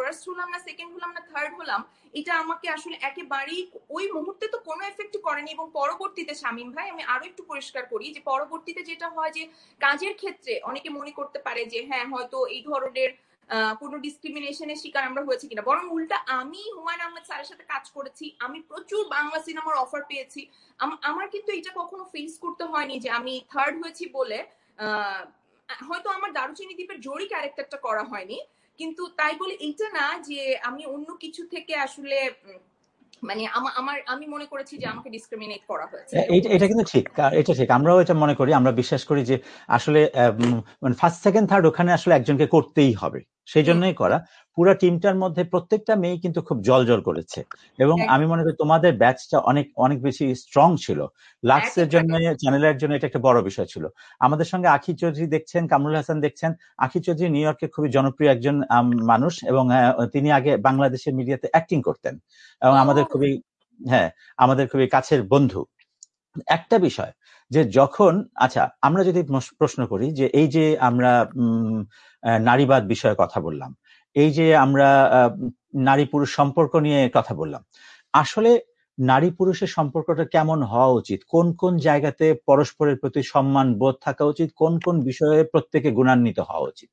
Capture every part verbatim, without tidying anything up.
First হলাম না, second হলাম না, থার্ড হলাম, এটা আমাকে আসলে একেবারেই ওই মুহূর্তে তো কোনো এফেক্ট করেনি। এবং পরবর্তীতে শামীম ভাই আমি আরো একটু পরিষ্কার করি যে পরবর্তীতে যেটা হয় যে কাজের ক্ষেত্রে অনেকে মনে করতে পারে যে হ্যাঁ হয়তো এই ধরনের কোনো ডিসক্রিমিনেশনের শিকার আমরা হয়েছি কিনা, বরং উল্টা আমি হুমায়ুন আহমেদ স্যারের সাথে কাজ করেছি, আমি প্রচুর বাংলা সিনেমার অফার পেয়েছি, আমার কিন্তু এটা কখনো ফেস করতে হয়নি যে আমি থার্ড হয়েছি বলে আহ হয়তো আমার দারুচিনি দ্বীপের জোরি ক্যারেক্টারটা করা হয়নি, কিন্তু তাই বলে এইটা না যে আমি অন্য কিছু থেকে আসলে মানে আমার আমি মনে করেছি যে আমাকে ডিসক্রিমিনেট করা হয়েছে। এটা কিন্তু ঠিক, এটা ঠিক, আমরাও এটা মনে করি, আমরা বিশ্বাস করি যে আসলে ফার্স্ট সেকেন্ড থার্ড ওখানে আসলে একজনকে করতেই হবে, সেই জন্যই করা। পুরো টিমটার মধ্যে প্রত্যেকটা মেয়ে কিন্তু খুব জলজল করেছে, এবং আমি মনে করি তোমাদের ব্যাচটা অনেক অনেক বেশি স্ট্রং ছিল। লাক্সের জন্য, চ্যানেলের জন্য এটা একটা বড় বিষয় ছিল। আমাদের সঙ্গে আখি চৌধুরী দেখছেন, কামরুল হাসান দেখছেন। আখি চৌধুরী নিউ ইয়র্কে খুবই জনপ্রিয় একজন মানুষ, এবং তিনি আগে বাংলাদেশের মিডিয়াতে অ্যাক্টিং করতেন, এবং আমাদের খুবই হ্যাঁ আমাদের খুবই কাছের বন্ধু। একটা বিষয় যে যখন আচ্ছা আমরা যদি প্রশ্ন করি যে এই যে আমরা নারীবাদ বিষয়ে কথা বললাম, এই যে আমরা নারী পুরুষ সম্পর্ক নিয়ে কথা বললাম, আসলে নারী পুরুষের সম্পর্কটা কেমন হওয়া উচিত, কোন কোন জায়গাতে পরস্পরের প্রতি সম্মান বোধ থাকা উচিত, কোন কোন বিষয়ে প্রত্যেকে গুণান্বিত হওয়া উচিত?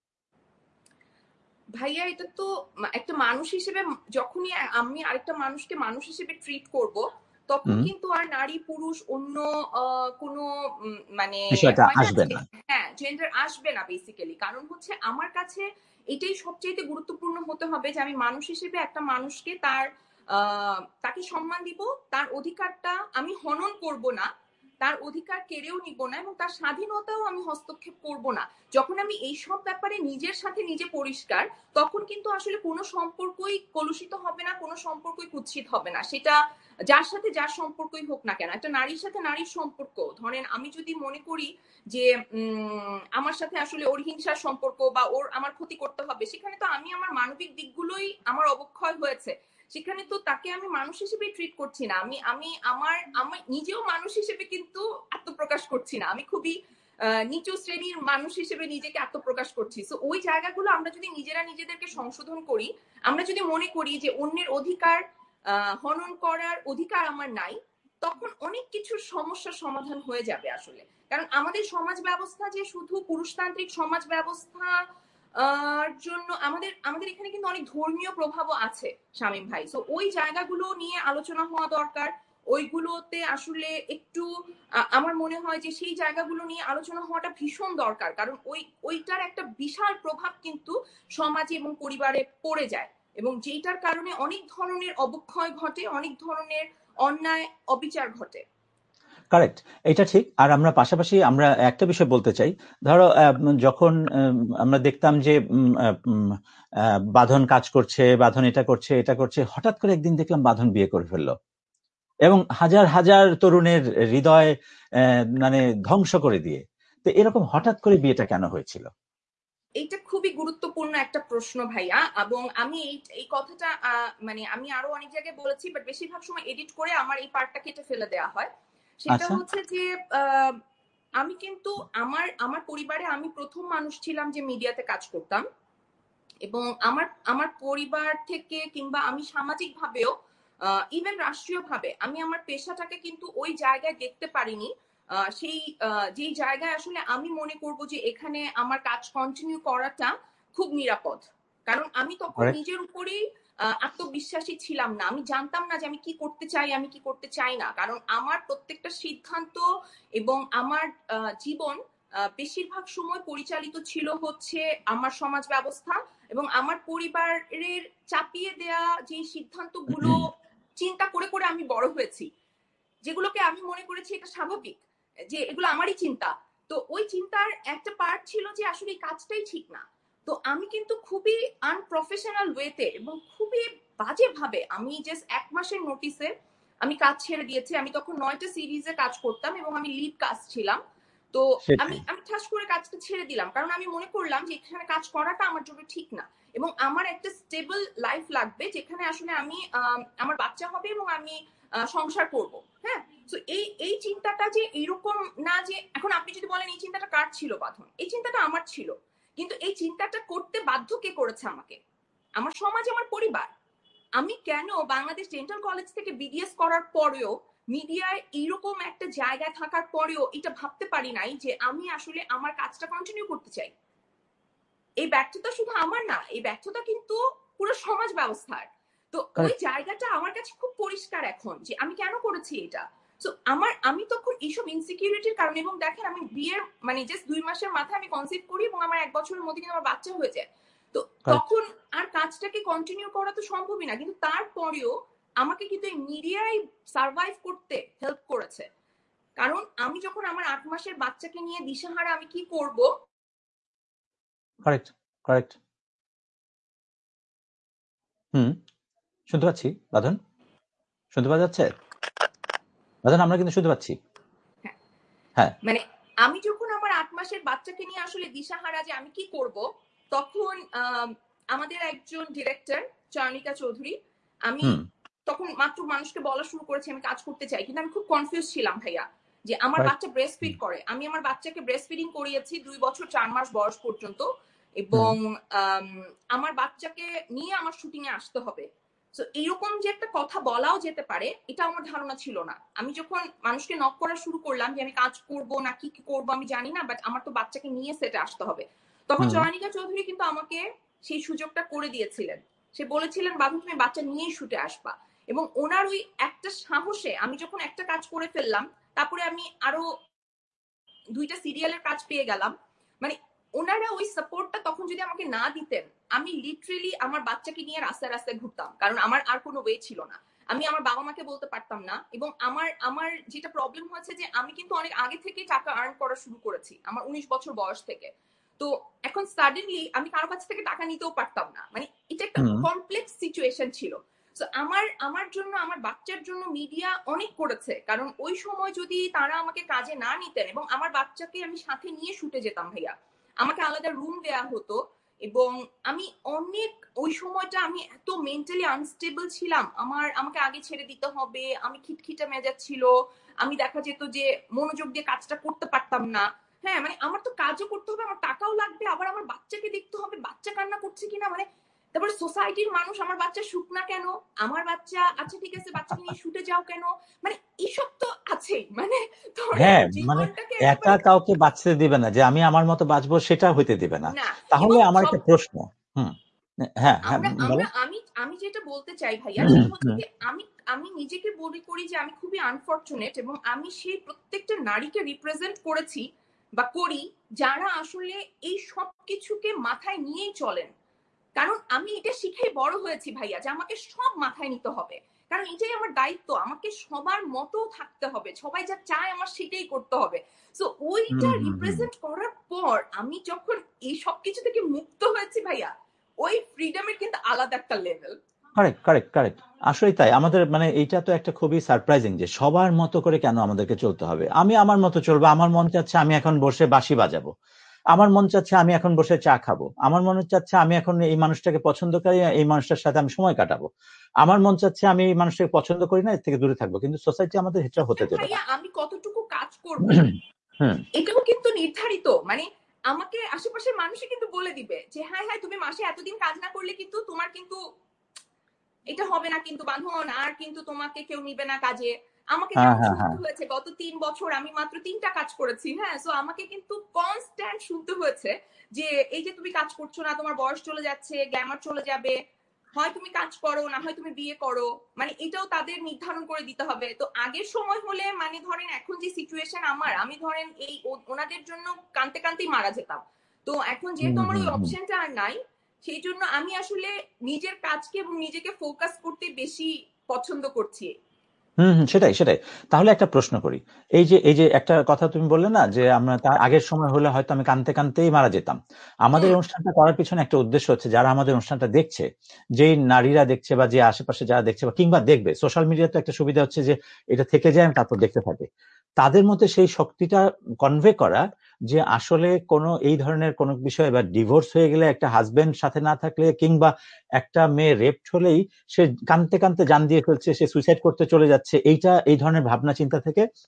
ভাইয়া এটা তো একটা মানুষ হিসেবে যখনই আমি আরেকটা মানুষকে মানুষ হিসেবে ট্রিট করব, তখন কিন্তু আর নারী পুরুষ অন্য কোনো মানে হ্যাঁ জেন্ডার আসবে না বেসিক্যালি। কারণ হচ্ছে আমার কাছে এটাই সবচেয়ে গুরুত্বপূর্ণ হতে হবে যে আমি মানুষ হিসেবে একটা মানুষকে তার আহ তাকে সম্মান দিব, তার অধিকারটা আমি হনন করব না, তার অধিকার কেড়েও নিব না, এবং তার স্বাধীনতাও আমি হস্তক্ষেপ করব না। যখন আমি এই সব ব্যাপারে নিজের সাথে নিজে পরিষ্কার, তখন কিন্তু আসলে কোনো সম্পর্কই কলুষিত হবে না, কোনো সম্পর্কই কুৎসিত হবে না, সেটা যার সাথে যার সম্পর্কই হোক না কেন। একটা নারীর সাথে নারীর সম্পর্ক, ধরেন আমি যদি মনে করি যে উম আমার সাথে আসলে ওর হিংসার সম্পর্ক বা ওর আমার ক্ষতি করতে হবে, সেখানে তো আমি আমার মানবিক দিকগুলোই আমার অবক্ষয় হয়েছে, সেখানে তো তাকে আমি মানুষ হিসেবে ট্রিট করছি না, আমি আমি আমার আমি নিজেও মানুষ হিসেবে কিন্তু আত্মপ্রকাশ করছি না, আমি খুবই নিচু শ্রেণীর মানুষ হিসেবে নিজেকে আত্মপ্রকাশ করছি। সো ওই জায়গাগুলো আমরা যদি নিজেরা নিজেদেরকে সংশোধন করি, আমরা যদি মনে করি যে অন্যের অধিকার হনন করার অধিকার আমার নাই, তখন অনেক কিছুর সমস্যার সমাধান হয়ে যাবে আসলে। কারণ আমাদের সমাজ ব্যবস্থা যে শুধু পুরুষতান্ত্রিক সমাজ ব্যবস্থা জন্য আমাদের আমাদের এখানে কিন্তু অনেক ধর্মীয় প্রভাবও আছে শামীম ভাই। সো ওই জায়গাগুলো নিয়ে আলোচনা হওয়া দরকার, ওইগুলোতে আসলে একটু আমার মনে হয় যে সেই জায়গাগুলো নিয়ে আলোচনা হওয়াটা ভীষণ দরকার, কারণ ওই ওইটার একটা বিশাল প্রভাব কিন্তু সমাজে এবং পরিবারে পড়ে যায়, এবং যেটার কারণে অনেক ধরনের অবক্ষয় ঘটে, অনেক ধরনের অন্যায় অবিচার ঘটে। কারেক্ট, এটা ঠিক। আর আমরা পাশাপাশি আমরা একটা বিষয় বলতে চাই, ধরো যখন আমরা দেখতাম যে বাঁধন কাজ করছে, বাঁধন এটা করছে এটা করছে, হঠাৎ করে একদিন দেখলাম বাঁধন বিয়ে করে ফেললো, এবং হাজার হাজার তরুণের হৃদয় মানে ধ্বংস করে দিয়ে। তো এরকম হঠাৎ করে বিয়েটা কেন হয়েছিল? এইটা খুবই গুরুত্বপূর্ণ একটা প্রশ্ন ভাইয়া, এবং আমি এই এই কথাটা মানে আমি আরো অনেক জায়গায় বলেছি, বাট বেশিরভাগ সময় এডিট করে আমার এই পার্টটা কেটে ফেলে দেওয়া হয়। সেটা হচ্ছে যে আমি কিন্তু আমার আমার পরিবারে আমি প্রথম মানুষ ছিলাম যে মিডিয়াতে কাজ করতাম, এবং আমার আমার পরিবার থেকে কিংবা আমি সামাজিক ভাবেও ইভেন রাষ্ট্রীয় ভাবে আমি আমার পেশাটাকে কিন্তু ওই জায়গায় দেখতে পারিনি, সেই যেই জায়গায় আসলে আমি মনে করব যে এখানে আমার কাজ কন্টিনিউ করাটা খুব নিরাপদ। কারণ আমি তখন নিজের উপরেই আত্মবিশ্বাসী ছিলাম না, আমি জানতাম না যে আমি কি করতে চাই, আমি কি করতে চাই না, কারণ আমার প্রত্যেকটা সিদ্ধান্ত এবং আমার জীবন বেশিরভাগ সময় পরিচালিত ছিল হচ্ছে আমার সমাজ ব্যবস্থা এবং আমার পরিবারের চাপিয়ে দেয়া যে সিদ্ধান্তগুলো চিন্তা করে করে আমি বড় হয়েছি, যেগুলোকে আমি মনে করেছি এটা স্বাভাবিক, যে এগুলো আমারই চিন্তা। তো ওই চিন্তার একটা পার্ট ছিল যে আসলে এই কাজটাই ঠিক না। তো আমি কিন্তু খুবই আনপ্রফেশনাল ওয়েতে এবং খুবই বাজে ভাবে আমি জাস্ট এক মাসের নোটিসে আমি কাজ ছেড়ে দিয়েছি। আমি তখন নয়টা সিরিজে কাজ করতাম এবং আমি লিড কাজ ছিলাম। তো আমি আমি ঠাস করে কাজটা ছেড়ে দিলাম, কারণ আমি মনে করলাম যে এখানে কাজ করাটা আমার জন্য ঠিক না, এবং আমার একটা স্টেবল লাইফ লাগবে যেখানে আসলে আমি আমার বাচ্চা হবে এবং আমি সংসার করব। হ্যাঁ, তো এই এই চিন্তাটা যে এইরকম না, যে এখন আপনি যদি বলেন এই চিন্তাটা কার ছিল বাঁধন, এই চিন্তাটা আমার ছিল, কিন্তু এই চিন্তাটা করতে বাধ্য কে করেছে আমাকে? আমার সমাজ, আমার পরিবার। আমি কেন বাংলাদেশ ডেন্টাল কলেজ থেকে বিডিএস করার পরেও মিডিয়ায় এইরকম একটা জায়গায় থাকার পরেও এটা ভাবতে পারি নাই যে আমি আসলে আমার কাজটা কন্টিনিউ করতে চাই। এই ব্যর্থতা শুধু আমার না, এই ব্যর্থতা কিন্তু পুরো সমাজ ব্যবস্থার। তো ওই জায়গাটা আমার কাছে খুব পরিষ্কার এখন যে আমি কেন করেছি এটা। তো আমার আমি তখন এইসব ইনসিকিউরিটির কারণে, এবং দেখেন আমি বিয়ের মানে জাস্ট দুই মাসের মাথায় আমি কনসিভ করি এবং আমার এক বছরের মধ্যে কিন্তু আমার বাচ্চা হয়ে যায়। তো তখন আর কাজটাকে কন্টিনিউ করা তো সম্ভবই না, কিন্তু তারপরেও আমাকে কিন্তু এই মিডিয়ায় সার্ভাইভ করতে হেল্প করেছে। কারণ আমি যখন আমার আট মাসের বাচ্চাকে নিয়ে দিশাহারা আমি কি করব। কারেক্ট কারেক্ট হুম শুনতে পাচ্ছি বাঁধন, শুনতে পাওয়া যাচ্ছে বাঁধন? আমরা কিন্তু শুনতে পাচ্ছি। হ্যাঁ, মানে আমি যখন আমার আট মাসের বাচ্চাকে নিয়ে আসলে দিশাহারা যে আমি কি করব, তখন আমাদের একজন ডিরেক্টর চয়নিকা চৌধুরী, আমি তখন মাত্র মানুষকে বলা শুরু করেছি আমি কাজ করতে চাই, কিন্তু আমি খুব কনফিউজ ছিলাম ভাইয়া যে আমার বাচ্চা ব্রেস্ট ফিড করে। আমি আমার বাচ্চাকে ব্রেস্ট ফিডিং করিয়েছি দুই বছর চার মাস বয়স পর্যন্ত, এবং আমার বাচ্চাকে নিয়ে আমার শুটিং এ আসতে হবে। তো এইরকম যে একটা কথা বলাও যেতে পারে এটা আমার ধারণা ছিল না। আমি যখন মানুষকে নক করা শুরু করলাম যে আমি কাজ করব না কি কি করবো আমি জানি না, বাট আমার তো বাচ্চাকে নিয়ে সেটে আসতে হবে, তখন চয়নিকা চৌধুরী কিন্তু আমাকে সেই সুযোগটা করে দিয়েছিলেন। সে বলেছিলেন বাঁধন তুমি বাচ্চা নিয়েই শুটে আসবা, এবং ওনার ওই একটা সাহসে আমি যখন একটা কাজ করে ফেললাম, তারপরে আমি আরো দুইটা সিরিয়ালের কাজ পেয়ে গেলাম। মানে ওনারা ওই সাপোর্টটা তখন যদি আমাকে না দিতেন, আমি লিটারেলি আমার বাচ্চাকে নিয়ে রাস্তায় রাস্তায় ঘুরতাম, কারণ আমার আর কোনো ওয়ে ছিল না। আমি আমার বাবা মাকে বলতে পারতাম না, এবং আমার আমার যেটা প্রবলেম হয়েছে যে আমি কিন্তু অনেক আগে থেকে টাকা আর্ন করা শুরু করেছি, আমার উনিশ বছর বয়স থেকে। তো এখন সাডেনলি আমি কারো কাছ থেকে টাকা নিতেও পারতাম না, মানে এটা একটা কমপ্লেক্স সিচুয়েশন ছিল। তো আমার আমার জন্য আমার বাচ্চার জন্য মিডিয়া অনেক করেছে, কারণ ওই সময় যদি তারা আমাকে কাজে না নিতেন, এবং আমার বাচ্চাকে আমি সাথে নিয়ে শুটে যেতাম ভাইয়া, আমাকে আলাদা রুম দেয়া হতো, এবং আমি অনেক ওই সময়টা আমি এত মেন্টালি আনস্টেবল ছিলাম, আমার আমাকে আগে ছেড়ে দিতে হবে, আমি খিটখিটা মেজাজ ছিল, আমি দেখা যেত যে মনোযোগ দিয়ে কাজটা করতে পারতাম না। হ্যাঁ, মানে আমার তো কাজও করতে হবে, আমার টাকাও লাগবে, আবার আমার বাচ্চাকে দেখতে হবে বাচ্চা কান্না করছে কিনা, মানে তারপরে সোসাইটির মানুষ আমার বাচ্চা শুক না কেন, আমার বাচ্চা আচ্ছা ঠিক আছে বাচ্চাকে নিয়ে শুটে যাও কেন, মানে এইসব তো আছেই। মানে হ্যাঁ, মানে একা কাউকে বাঁচতে দিবে না যে আমি আমার মতো বাঁচবো, সেটা হইতে দিবে না। তাহলে আমার একটা প্রশ্ন, হুম হ্যাঁ হ্যাঁ আমি আমি যেটা বলতে চাই ভাইয়া সেটা হচ্ছে যে আমি আমি নিজেকে মনে করি যে আমি খুবই আনফরচুনেট, এবং আমি সেই প্রত্যেকটা নারীকে রিপ্রেজেন্ট করেছি বা করি যারা আসলে এই সব কিছুকে মাথায় নিয়েই চলেন। কারণ আমি এটা শিখেই বড় হয়েছি ভাইয়া যে আমাকে সব মাথায় নিতে হবে, কারণ এটাই আমার দায়িত্ব, আমাকে সবার মতো থাকতে হবে, সবাই যা চায় আমার সেটাই করতে হবে। সো ওইটা রিপ্রেজেন্ট করার পর আমি যখন এই সব কিছু থেকে মুক্ত হয়েছি ভাইয়া, ওই ফ্রিডমের কিন্তু আলাদা একটা লেভেল। কারেক্ট কারেক্ট কারেক্ট আসলে তাই। আমাদের মানে এইটা তো একটা খুবই সারপ্রাইজিং যে সবার মতো করে কেন আমাদেরকে চলতে হবে। আমি আমার মতো চলবো, আমার মন চাচ্ছে আমি এখন বসে বাঁশি বাজাবো, আমার মন চাচ্ছে আমি এখন বসে চা খাবো, আমার মনে চাচ্ছে আমি এখন এই মানুষটাকে পছন্দ করি, এই মানুষটার সাথে আমি সময় কাটাবো, আমার মন চাচ্ছে আমি এই মানুষটাকে পছন্দ করি না, এর থেকে দূরে থাকবো। কিন্তু সোসাইটি আমাদের এটা হতে দেবে না। আমি কতটুকু কাজ করবো এটাও কিন্তু নির্ধারিত, মানে আমাকে আশেপাশের মানুষই কিন্তু বলে দিবে যে হ্যাঁ হ্যাঁ তুমি মাসে এতদিন কাজ না করলে কিন্তু তোমার কিন্তু এটা হবে না, কিন্তু বাঁধন আর কিন্তু তোমাকে কেউ নিবে না কাজে। আমাকে যেমন শুনতে হয়েছে গত তিন বছর আমি মাত্র তিনটা কাজ করেছি, হ্যাঁ, সো আমাকে কিন্তু কনস্ট্যান্ট শুনতে হয়েছে যে এই যে তুমি কাজ করছো না, তোমার বয়স চলে যাচ্ছে, গ্ল্যামার চলে যাবে, হয় তুমি কাজ করো না হয় তুমি বিয়ে করো, মানে এটাও তাদের নির্ধারণ করে দিতে হবে। তো আগের সময় হলে মানে ধরেন এখন যে সিচুয়েশন আমার, আমি ধরেন এই ওনাদের জন্য কানতে কানতেই মারা যেতাম। তো এখন যেহেতু আমার ওই অপশনটা আর নাই, সেই জন্য আমি আসলে নিজের কাজকে এবং নিজেকে ফোকাস করতে বেশি পছন্দ করছি। হুম সেটাই সেটাই তাহলে একটা প্রশ্ন করি, এই যে এই যে একটা কথা তুমি বললে না যে আমরা তার আগের সময় হলে হয়তো আমি কানতে কানতেই মারা যেতাম। আমাদের অনুষ্ঠানটা করার পিছনে একটা উদ্দেশ্য হচ্ছে, যারা আমাদের অনুষ্ঠানটা দেখছে, যেই নারীরা দেখছে বা যে আশেপাশে যারা দেখছে বা কিংবা দেখবে, সোশ্যাল মিডিয়া তো একটা সুবিধা হচ্ছে যে এটা থেকে যায় তারপর দেখতে থাকে, তাদের মধ্যে সেই শক্তিটা কনভে করা যে আসলে কোনো এই ধরনের কোনো বিষয় বা ডিভোর্স হয়ে গেলে, একটা হাজবেন্ড সাথে না থাকলে, কিংবা একটা মেয়ে রেপড হলেই সে কানতে কানতে জান দিয়ে ফেলছে, সে সুইসাইড করতে চলে যাচ্ছে, এইটা এই ধরনের ভাবনা চিন্তা থেকে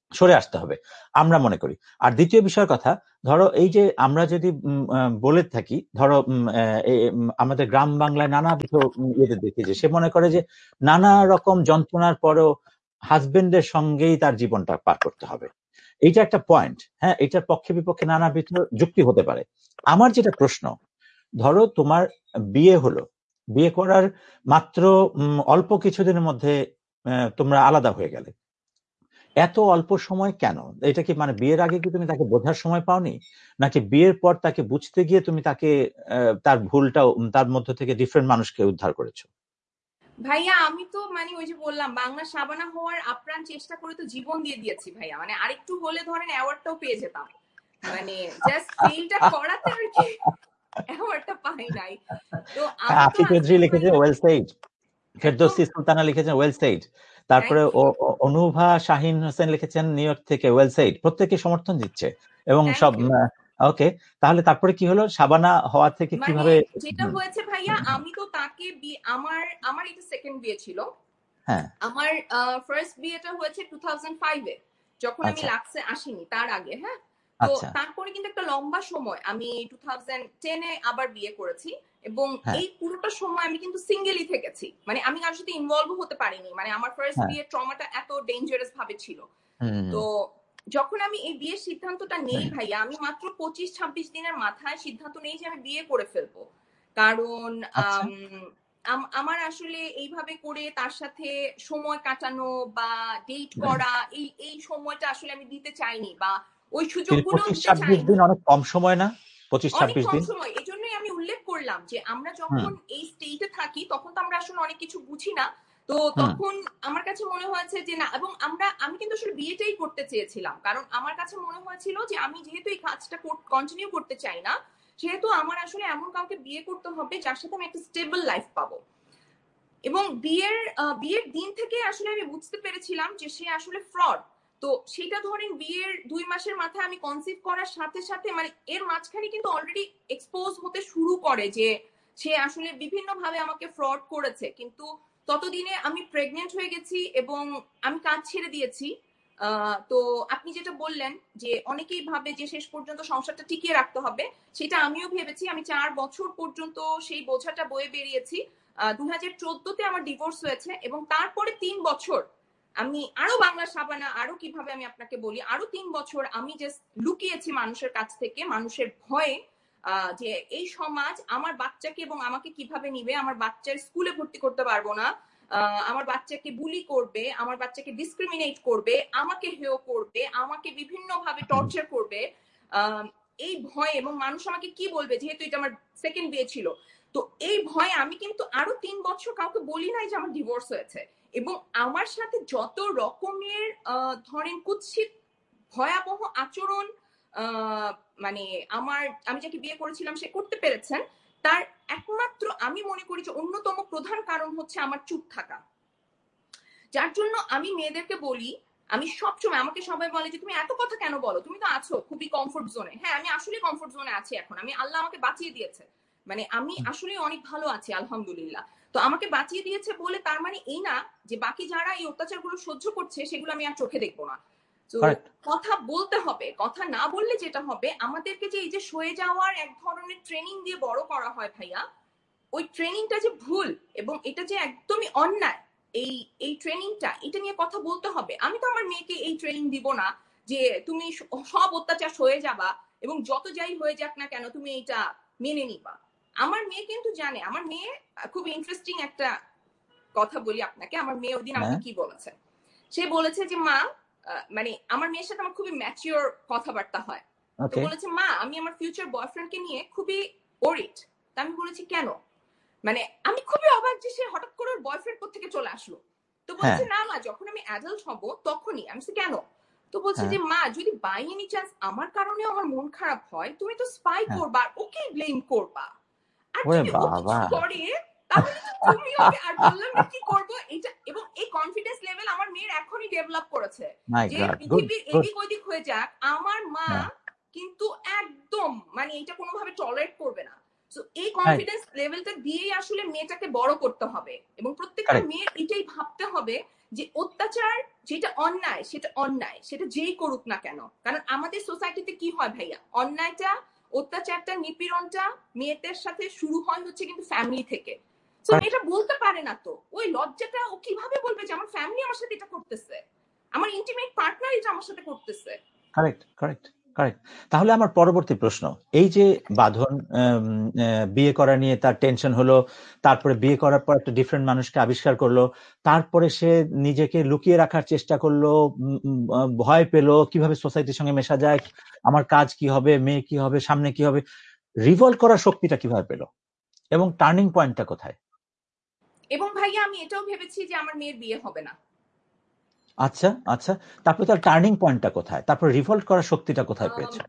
সরে আসতে হবে আমরা মনে করি। আর দ্বিতীয় বিষয়ের কথা, ধরো এই যে আমরা যদি বলে থাকি, ধরো আমাদের গ্রাম বাংলায় নানা ইয়েদের দেখি যে সে মনে করে যে নানা রকম যন্ত্রণার পরেও হাজবেন্ডের সঙ্গেই তার জীবনটা পার করতে হবে। এইটা একটা পয়েন্ট, হ্যাঁ, এটার পক্ষে বিপক্ষে নানা যুক্তি হতে পারে। আমার যেটা প্রশ্ন, ধরো তোমার বিয়ে হলো, বিয়ে করার মাত্র অল্প কিছুদিনের মধ্যে তোমরা আলাদা হয়ে গেলে, এত অল্প সময় কেন? এটা কি মানে বিয়ের আগে কি তুমি তাকে বোঝার সময় পাওনি, নাকি বিয়ের পর তাকে বুঝতে গিয়ে তুমি তাকে তার ভুলটা তার মধ্য থেকে ডিফারেন্ট মানুষকে উদ্ধার করেছো? ভাইয়া আমি তো মানে ওই যে বললাম বাংলা শাবানা হওয়ার আপ্রাণ চেষ্টা করে তো জীবন দিয়ে দিয়েছি ভাইয়া, মানে আরেকটু হলে ধরেন অ্যাওয়ার্ডটাও পেয়ে যেতাম, মানে জাস্ট ফেলটা করাতে আর কি অ্যাওয়ার্ডটা পাই নাই। তো আমি তো চৌধুরী লিখেছে ওয়েল সেইড, ফেরদৌসী সুলতানা লিখেছেন ওয়েল সেইড, তারপরে অনুভা শাহিন হোসেন লিখেছেন নিউ ইয়র্ক থেকে ওয়েল সেইড, প্রত্যেকে সমর্থন দিচ্ছে এবং সব ওকে। তাহলে তারপরে কি হলো শাবানা হওয়া থেকে কিভাবে? যেটা হয়েছে ভাইয়া, আমি তো তাকে আমার আমার এটা সেকেন্ড বিয়ে ছিল। হ্যাঁ, আমার ফার্স্ট বিয়েটা হয়েছে টু থাউজেন্ড ফাইভে, যখন আমি লাক্সে আসিনি, তার আগে। হ্যাঁ, তো তারপরে কিন্তু একটা লম্বা সময় আমি টু থাউজেন্ড টেনে আবার বিয়ে করেছি, এবং এই পুরোটা সময় আমি কিন্তু সিঙ্গেলই থেকেছি, মানে আমি কারোর সাথে ইনভলভ হতে পারিনি, মানে আমার ফার্স্ট বিয়ের ট্রমাটা এত ডেঞ্জারাস ভাবে ছিল। তো যখন আমি এই বিয়ের সিদ্ধান্তটা নেই ভাইয়া, আমি মাত্র পঁচিশ ছাব্বিশ দিনের মাথায় সিদ্ধান্ত নেই যে আমি বিয়ে করে ফেলবো, কারণ আমার আসলে এইভাবে করে তার সাথে সময় কাটানো বা ডেট করা, এই এই সময়টা আসলে আমি দিতে চাইনি, বা ওই সুযোগগুলো দিতে চাইনি। অনেক কম সময় না? পঁচিশ ছাব্বিশ দিন সময়। এই জন্যই আমি উল্লেখ করলাম যে আমরা যখন এই স্টেজে থাকি তখন তো আমরা আসলে অনেক কিছু বুঝি না, তো তখন আমার কাছে মনে হয়েছে যে না, এবং আমরা আমি কিন্তু আসলে বিয়েটাই করতে চেয়েছিলাম, কারণ আমার কাছে মনে হয়েছিল যে আমি যেহেতু এই কাজটা কন্টিনিউ করতে চাই না, সেহেতু আমার আসলে এমন কাউকে বিয়ে করতে হবে যার সাথে আমি একটা স্টেবল লাইফ পাবো। এবং বিয়ের বিয়ের দিন থেকে আসলে আমি বুঝতে পেরেছিলাম যে সে আসলে ফ্রড। তো সেটা ধরেন বিয়ের দুই মাসের মাথায় আমি কনসিভ করার সাথে সাথে, মানে এর মাঝখানে কিন্তু অলরেডি এক্সপোজ হতে শুরু করে যে সে আসলে বিভিন্ন ভাবে আমাকে ফ্রড করেছে, কিন্তু ততদিনে আমি প্রেগনেন্ট হয়ে গেছি এবং আমি কাজ ছেড়ে দিয়েছি। তো আপনি যেটা বললেন যে অনেকেই ভাবে যে শেষ পর্যন্ত সংসারটা টিকিয়ে রাখতে হবে, সেটা আমিও ভেবেছি। আমি চার বছর পর্যন্ত সেই বোঝাটা বয়ে বেরিয়েছি। দুই হাজার চোদ্দতে আমার ডিভোর্স হয়েছে, এবং তারপরে তিন বছর আমি আরো বাংলা শাবানা, আরো কিভাবে আমি আপনাকে বলি, আরো তিন বছর আমি জাস্ট লুকিয়েছি মানুষের কাছ থেকে, মানুষের ভয়ে, যে এই সমাজ আমার বাচ্চাকে এবং আমাকে কিভাবে নিবে, আমার বাচ্চার স্কুলে ভর্তি করতে পারবো না, আমার বাচ্চাকে বুলি করবে, আমার বাচ্চাকে ডিসক্রিমিনেট করবে, আমাকে হেয় করবে, আমাকে বিভিন্ন ভাবে টর্চার করবে, এই ভয়, এবং মানুষ আমাকে কি বলবে, যেহেতু এটা আমার সেকেন্ড বিয়ে ছিল। তো এই ভয়ে আমি কিন্তু আরো তিন বছর কাউকে বলি নাই যে আমার ডিভোর্স হয়েছে, এবং আমার সাথে যত রকমের ধরেন কুৎসিত ভয়াবহ আচরণ মানে আমার আমি যাকে বিয়ে করেছিলাম সে করতে পেরেছেন, তার একমাত্র আমি মনে করি যে অন্যতম প্রধান কারণ হচ্ছে আমার চুপ থাকা। যার জন্য আমি মেয়েদেরকে বলি, আমি সবসময়, আমাকে সবাই বলে যে তুমি এত কথা কেন বলো, তুমি তো আছো খুবই কমফোর্ট জোনে। হ্যাঁ, আমি আসলে কমফোর্ট জোনে আছি এখন, আমি আল্লাহ আমাকে বাঁচিয়ে দিয়েছে, মানে আমি আসলে অনেক ভালো আছি আলহামদুলিল্লাহ। তো আমাকে বাঁচিয়ে দিয়েছে বলে তার মানে এই না যে বাকি যারা এই অত্যাচারগুলো সহ্য করছে সেগুলো আমি আর চোখে দেখবো না। তো কথা বলতে হবে, কথা না বললে যেটা হবে, আমাদেরকে যে এই যে সয়ে যাওয়ার এক ধরনের ট্রেনিং দিয়ে বড় করা হয় ভাইয়া, ওই ট্রেনিংটা যে ভুল এবং এটা যে একদমই অন্যায়, এই এই ট্রেনিংটা, এটা নিয়ে কথা বলতে হবে। আমি তো আমার মেয়েকে এই ট্রেনিং দিব না যে তুমি সব অত্যাচার সয়ে যাবা এবং যত যাই হয়ে যাক না কেন তুমি এটা মেনে নিবা। আমার মেয়ে কিন্তু জানে, আমার মেয়ে খুব ইন্টারেস্টিং একটা কথা বলি আপনাকে, আমার মেয়ে ওই দিন আমাকে কি বলেছে, সে বলেছে যে মা, মানে আমার মেয়ের সাথে আমার খুবই ম্যাচিওর কথাবার্তা হয়, তো বলেছে মা আমি আমার ফিউচার বয়ফ্রেন্ডকে নিয়ে খুবই ওরিড। তা আমি বলেছি কেন, মানে আমি খুবই অবাক যে সে হঠাৎ করে ওর বয়ফ্রেন্ড কোত্থেকে চলে আসলো। তো বলছে না মা যখন আমি অ্যাডাল্ট হব তখনই। আমি বলছি কেন? তো বলছে যে মা যদি বাই এনি চান্স আমার কারণে আমার মন খারাপ হয় তুমি তো স্পাই করবা, ওকে ব্লেম করবা, আর যদি ও কিছু করে তাহলে তো তুমি ওকে। আর বললাম না কি করব এটা, এবং এই কনফিডেন্স লেভেল আমার মেয়ের এখনই ডেভেলপ করেছে যে পৃথিবীর এদিক ওদিক হয়ে যাক আমার মা কিন্তু একদম মানে এটা কোনোভাবে টলারেট করবে না। সো এই কনফিডেন্স লেভেলটা দিয়েই আসলে মেয়েটাকে বড় করতে হবে, এবং প্রত্যেকটা মেয়ের এটাই ভাবতে হবে যে অত্যাচার যেটা অন্যায় সেটা অন্যায়, সেটা যেই করুক না কেন। কারণ আমাদের সোসাইটিতে কি হয় ভাইয়া, অন্যায়টা, অত্যাচারটা, নিপীড়নটা মেয়েদের সাথে শুরু হয় হচ্ছে কিন্তু ফ্যামিলি থেকে। তো এটা বলতে পারে না, তো ওই লজ্জাটা ও কিভাবে বলবে যে আমার ফ্যামিলি আমার সাথে এটা করতেছে, আমার ইন্টিমেট পার্টনার এটা আমার সাথে করতেছে। কারেক্ট কারেক্ট কারেক্ট তাহলে আমার পরবর্তী প্রশ্ন, এই যে বাঁধন বিয়ে করা নিয়ে তার টেনশন হলো, তারপরে বিয়ে করার পর একটা ডিফারেন্ট মানুষকে আবিষ্কার করলো, তারপরে সে নিজেকে লুকিয়ে রাখার চেষ্টা করলো, ভয় পেলো কিভাবে সোসাইটির সঙ্গে মেশা যায়, আমার কাজ কি হবে, মেয়ে কি হবে, সামনে কি হবে, রিভলভ করার শক্তিটা কিভাবে পেলো এবং টার্নিং পয়েন্টটা কোথায়? এবং ভাইয়া আমি এটাও ভেবেছি যে আমার মেয়ের বিয়ে হবে না। আচ্ছা আচ্ছা তারপরে তার টার্নিং পয়েন্টটা কোথায়, তারপর রিভলভ করার শক্তিটা কোথায় পেয়েছে,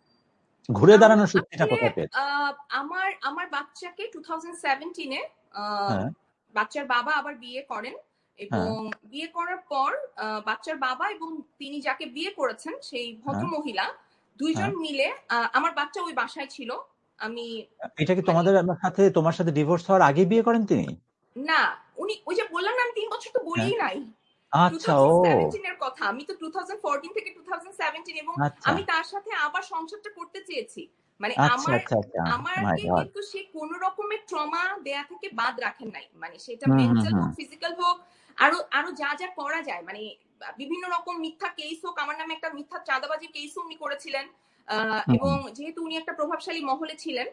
ঘুরে দাঁড়ানোর শক্তিটা কোথায় পেয়েছে? আমার আমার বাচ্চাকে টু থাউজেন্ড সেভেন্টিনে বাচ্চার বাবা আবার বিয়ে করেন, এবং বিয়ে করার পর বাচ্চার বাবা এবং তিনি যাকে বিয়ে করেছেন সেই ভদ্র মহিলা দুইজন মিলে, আমার বাচ্চা ওই বাসায় ছিল। আমি এটা কি তোমাদের সাথে তোমার সাথে ডিভোর্স হওয়ার আগে বিয়ে করেন তিনি? না, উনি ওই যে বললাম না আমি তিন বছর তো বলেই নাই, আচ্ছা ও এর কথা। আমি তো টু থাউজেন্ড ফোরটিন থেকে টু থাউজেন্ড সেভেন্টিন, এবং আমি তার সাথে আবার সংসারটা করতে চেয়েছি। মানে আমার আমাকে কিন্তু সে কোন রকমের ট্রমা দেয়া থেকে বাদ রাখেন নাই, মানে সেটা মেন্টাল হোক ফিজিক্যাল হোক, আরো আরো যা যা করা যায়, মানে বিভিন্ন রকম মিথ্যা কেস হোক, আমার নামে একটা মিথ্যা চাঁদাবাজি কেস উনি করেছিলেন, এবং যেহেতু উনি একটা প্রভাবশালী মহলে ছিলেন,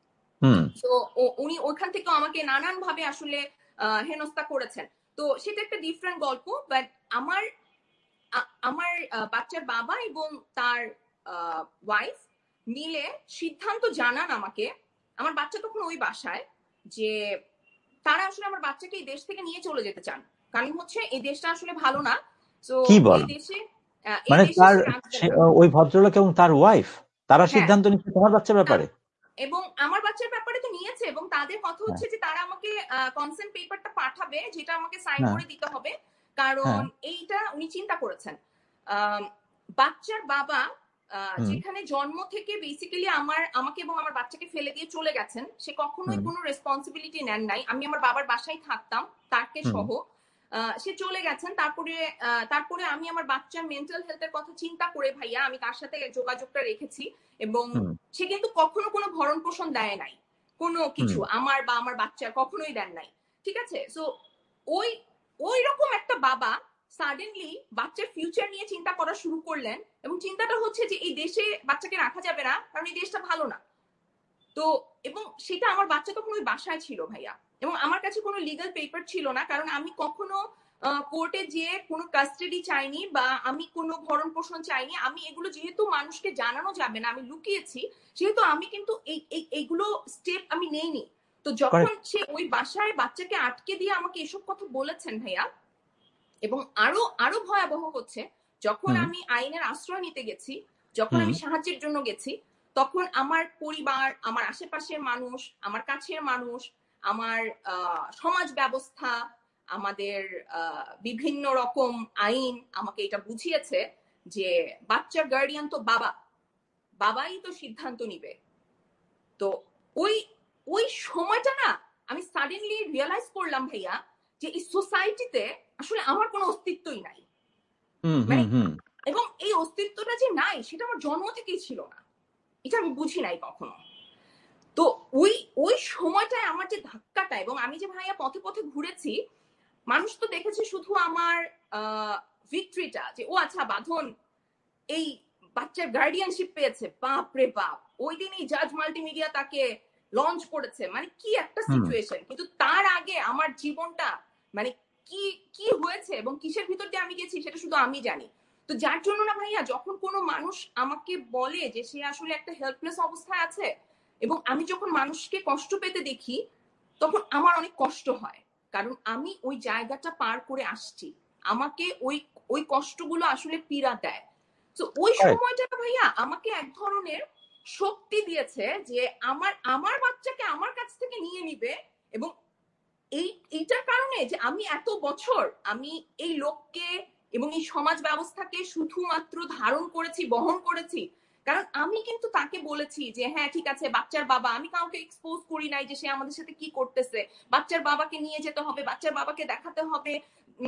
তো উনি ওইখান থেকে আমাকে নানান ভাবে আসলে হেনস্থা করেছেন। তো সেটা একটা ডিফারেন্ট গল্প। বাট আমার আমার বাচ্চার বাবা এবং তার ওয়াইফ মিলে সিদ্ধান্ত জানান আমাকে, আমার বাচ্চা তখন ওই বাসায়, যে তারা আসলে আমার বাচ্চাকে এই দেশ থেকে নিয়ে চলে যেতে চান। কারণ হচ্ছে এই দেশটা আসলে ভালো না। তো এই দেশে মানে তার ওই ভদ্রলোক এবং তার ওয়াইফ তারা সিদ্ধান্ত নিচ্ছে তোমার বাচ্চার ব্যাপারে, এবং আমার বাচ্চার ব্যাপারে তো নিয়েছে, এবং তাদের কথা হচ্ছে যে তারা আমাকে কনসেন্ট পেপারটা পাঠাবে, যেটা আমাকে সাইন করে দিতে হবে। কারণ এইটা উনি চিন্তা করেছেন, বাচ্চার বাবা যেখানে জন্ম থেকে বেসিক্যালি আমার আমাকে এবং আমার বাচ্চাকে ফেলে দিয়ে চলে গেছেন, সে কখনোই কোনো রেসপন্সিবিলিটি নেন নাই। আমি আমার বাবার বাসায় থাকতাম তাকে সহ, সে চলে গেছেন। তারপরে তারপরে আমি আমার বাচ্চার মেন্টাল হেলথের কথা চিন্তা করে ভাইয়া আমি তার সাথে যোগাযোগটা রেখেছি, এবং সে কিন্তু কখনো কোনো ভরণ পোষণ দেয় নাই, কোনো কিছু আমার বা আমার বাচ্চার কখনোই দেন নাই, ঠিক আছে। সো ওই ওই রকম একটা বাবা সাডেনলি বাচ্চার ফিউচার নিয়ে চিন্তা করা শুরু করলেন, এবং চিন্তাটা হচ্ছে যে এই দেশে বাচ্চাকে রাখা যাবে না, কারণ এই দেশটা ভালো না। তো এবং সেটা আমার বাচ্চা তখন ওই বাসায় ছিল ভাইয়া, এবং আমার কাছে কোনো লিগ্যাল পেপার ছিল না, কারণ আমি কখনো কোর্টে যে কোনো কাস্টাডি চাইনি বা আমি কোনো ভরণ পোষণ চাইনি। আমি এগুলো যেহেতু মানুষকে জানানো যাবে না, আমি লুকিয়েছি, সেহেতু আমি কিন্তু এই এইগুলো স্টেপ আমি নেইনি। তো যখন সে ওই বাসায় বাচ্চাকে আটকে দিয়ে আমাকে এসব কথা বলেছেন ভাইয়া, এবং আরো আরো ভয়াবহ হচ্ছে, যখন আমি আইনের আশ্রয় নিতে গেছি, যখন আমি সাহায্যের জন্য গেছি, তখন আমার পরিবার, আমার আশেপাশের মানুষ, আমার কাছের মানুষ, আমার সমাজ ব্যবস্থা, আমাদের বিভিন্ন রকম আইন আমাকে এটা বুঝিয়েছে যে বাচ্চার গার্ডিয়ান তো বাবা, বাবাই তো সিদ্ধান্ত নিবে। তো ওই ওই সময়টা না আমি সাডেনলি রিয়েলাইজ করলাম ভাইয়া যে এই সোসাইটিতে আসলে আমার কোনো অস্তিত্বই নাই, মানে এবং এই অস্তিত্বটা যে নাই সেটা আমার জন্ম থেকেই ছিল না, এটা আমি বুঝি নাই কখনো। তো ওই ওই সময়টায় আমার যে ধাক্কাটা, এবং আমি যে ভাইয়া পথে পথে ঘুরেছি, মানুষ তো দেখেছে শুধু আমার ভিক্টরিটা, যে ও আচ্ছা বাঁধন এই বাচ্চার গার্ডিয়ানশিপ পেয়েছে, বাপ রে বাপ, ওই দিনই জাজ মাল্টিমিডিয়া তাকে লঞ্চ করেছে, মানে কি একটা সিচুয়েশন। কিন্তু তার আগে আমার জীবনটা মানে কি কি হয়েছে এবং কিসের ভিতর দিয়ে আমি গেছি সেটা শুধু আমি জানি। তো যার জন্য না ভাইয়া, যখন কোনো মানুষ আমাকে বলে যে সে আসলে একটা হেল্পলেস অবস্থায় আছে, এবং আমি যখন মানুষকে কষ্ট পেতে দেখি, তখন আমার অনেক কষ্ট হয়, কারণ আমি ওই জায়গাটা পার করে আসছি, আমাকে ওই ওই কষ্টগুলো আসলে পীড়া দেয়। তো ওই সময়টা ভাইয়া আমাকে এক ধরনের শক্তি দিয়েছে যে আমার আমার বাচ্চাকে আমার কাছ থেকে নিয়ে নিবে, এবং এই এইটার কারণে যে আমি এত বছর আমি এই লোককে এবং এই সমাজ ব্যবস্থাকে শুধুমাত্র ধারণ করেছি, বহন করেছি, কারণ আমি কিন্তু তাকে বলেছি যে হ্যাঁ ঠিক আছে বাচ্চার বাবা, আমি কাউকে এক্সপোজ করি নাই যে সে আমাদের সাথে কি করতেছে, বাচ্চার বাবাকে নিয়ে যেতে হবে, বাচ্চার বাবাকে দেখাতে হবে, মানে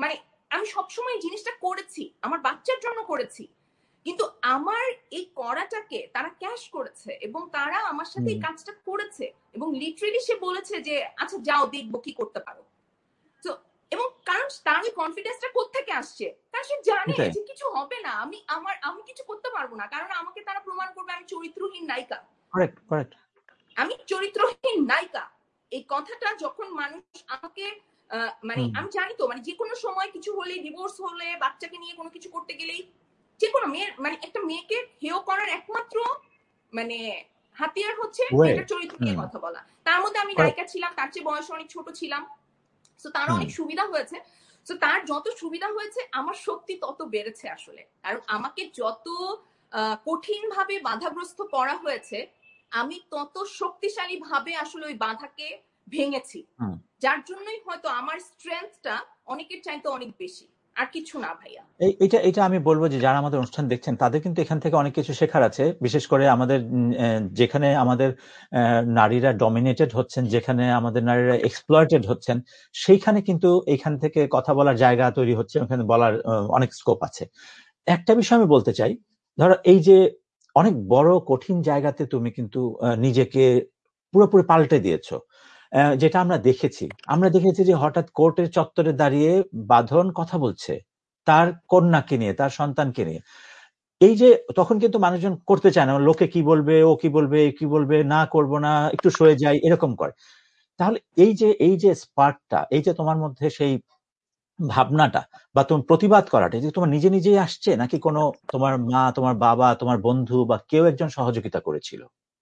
আমি সবসময় জিনিসটা করেছি, আমার বাচ্চার জন্য করেছি, কিন্তু আমার এই করাটাকে তারা ক্যাশ করেছে এবং তারা আমার সাথে এই কাজটা করেছে এবং লিটারেলি সে বলেছে যে আচ্ছা যাও দেখবো কি করতে পারো। তো এবং কারণ তার ওই কনফিডেন্সটা কোত্থেকে আসছে, কারণ সে জানে যে কিছু হবে না, আমি আমার আমি কিছু করতে পারবো না, কারণ আমাকে তারা প্রমাণ করবে আমি চরিত্রহীন নায়িকা। কারেক্ট কারেক্ট আমি চরিত্রহীন নায়িকা, এই কথাটা যখন মানুষ আমাকে মানে আমি জানি তো মানে যে কোনো সময় কিছু হলে, ডিভোর্স হলে, বাচ্চাকে নিয়ে কোনো কিছু করতে গেলেই যে কোনো মেয়ের মানে একটা মেয়েকে হেয় করার একমাত্র মানে হাতিয়ার হচ্ছে মেয়েটার চরিত্র নিয়ে কথা বলা। তার মধ্যে আমি নায়িকা ছিলাম, তার চেয়ে বয়স অনেক ছোট ছিলাম, তো তার অনেক সুবিধা হয়েছে। তো তার যত সুবিধা হয়েছে আমার শক্তি তত বেড়েছে আসলে, কারণ আমাকে যত কঠিন ভাবে বাধাগ্রস্ত করা হয়েছে আমি তত শক্তিশালী ভাবে আসলে ওই বাধাকে ভেঙেছি, যার জন্যই হয়তো আমার স্ট্রেংথটা অনেকের চাইতে অনেক বেশি, আর কিছু না ভাইয়া। এটা এটা আমি বলবো যে যারা আমাদের অনুষ্ঠান দেখছেন তাদের কিন্তু এখান থেকে অনেক কিছু শেখার আছে, বিশেষ করে আমাদের যেখানে আমাদের নারীরা ডমিনেটেড হচ্ছেন, যেখানে আমাদের নারীরা এক্সপ্লয়েটেড হচ্ছেন, সেইখানে কিন্তু এখান থেকে কথা বলার জায়গা তৈরি হচ্ছে, ওখানে বলার অনেক স্কোপ আছে। একটা বিষয় আমি বলতে চাই, ধরো এই যে অনেক বড় কঠিন জায়গাতে তুমি কিন্তু নিজেকে পুরোপুরি পাল্টে দিয়েছো, যেটা আমরা দেখেছি আমরা দেখেছি যে হঠাৎ কোর্টের চত্বরে দাঁড়িয়ে বাঁধন কথা বলছে তার কন্যাকে নিয়ে, তার সন্তানকে নিয়ে। এই যে তখন কিন্তু মানুষজন করতে চায় না, লোকে কি বলবে, ও কি বলবে, কি বলবে, না করব না, একটু সয়ে যায়, এরকম করে। তাহলে এই যে এই যে স্পার্কটা, এই যে তোমার মধ্যে সেই ভাবনাটা বা তোমার প্রতিবাদ করাটা, যে তোমার নিজে নিজেই আসছে নাকি কোনো তোমার মা, তোমার বাবা, তোমার বন্ধু বা কেউ একজন সহযোগিতা করেছিল?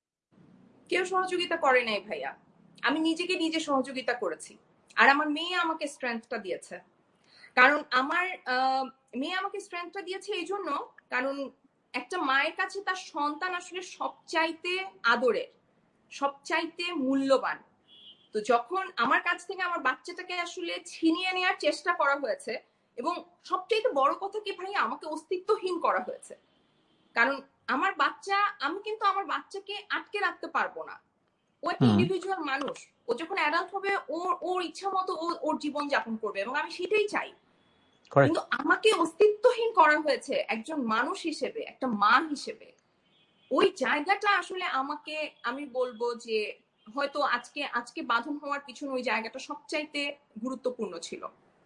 কেউ সহযোগিতা করে নাই ভাইয়া, আমি নিজেকে নিজে সহযোগিতা করেছি। আর আমার মেয়ে আমাকে স্ট্রেংথটা দিয়েছে, কারণ আমার মেয়ে আমাকে স্ট্রেংথটা দিয়েছে এই জন্য কারণ একটা মায়ের কাছে তার সন্তান আসলে সবচাইতে আদরের, সবচাইতে মূল্যবান। তো যখন আমার কাছ থেকে আমার বাচ্চাটাকে আসলে ছিনিয়ে নেওয়ার চেষ্টা করা হয়েছে, এবং সবচাইতে বড় কথা কি ভাই, আমাকে অস্তিত্বহীন করা হয়েছে, কারণ আমার বাচ্চা, আমি কিন্তু আমার বাচ্চাকে আটকে রাখতে পারবো না, ও একটা ইন্ডিভিজুয়াল মানুষ, ও যখন অ্যাডাল্ট হবে ওর ওর ইচ্ছা মতো ও ওর জীবন যাপন করবে এবং আমি সেটাই চাই। কিন্তু আমাকে অস্তিত্বহীন করা হয়েছে একজন মানুষ হিসেবে, একটা মা হিসেবে। ওই জায়গাটা আসলে আমাকে, আমি বলবো যে হয়তো আজকে আজকে বাঁধন হওয়ার পিছনে ওই জায়গাটা সবচাইতে গুরুত্বপূর্ণ ছিল।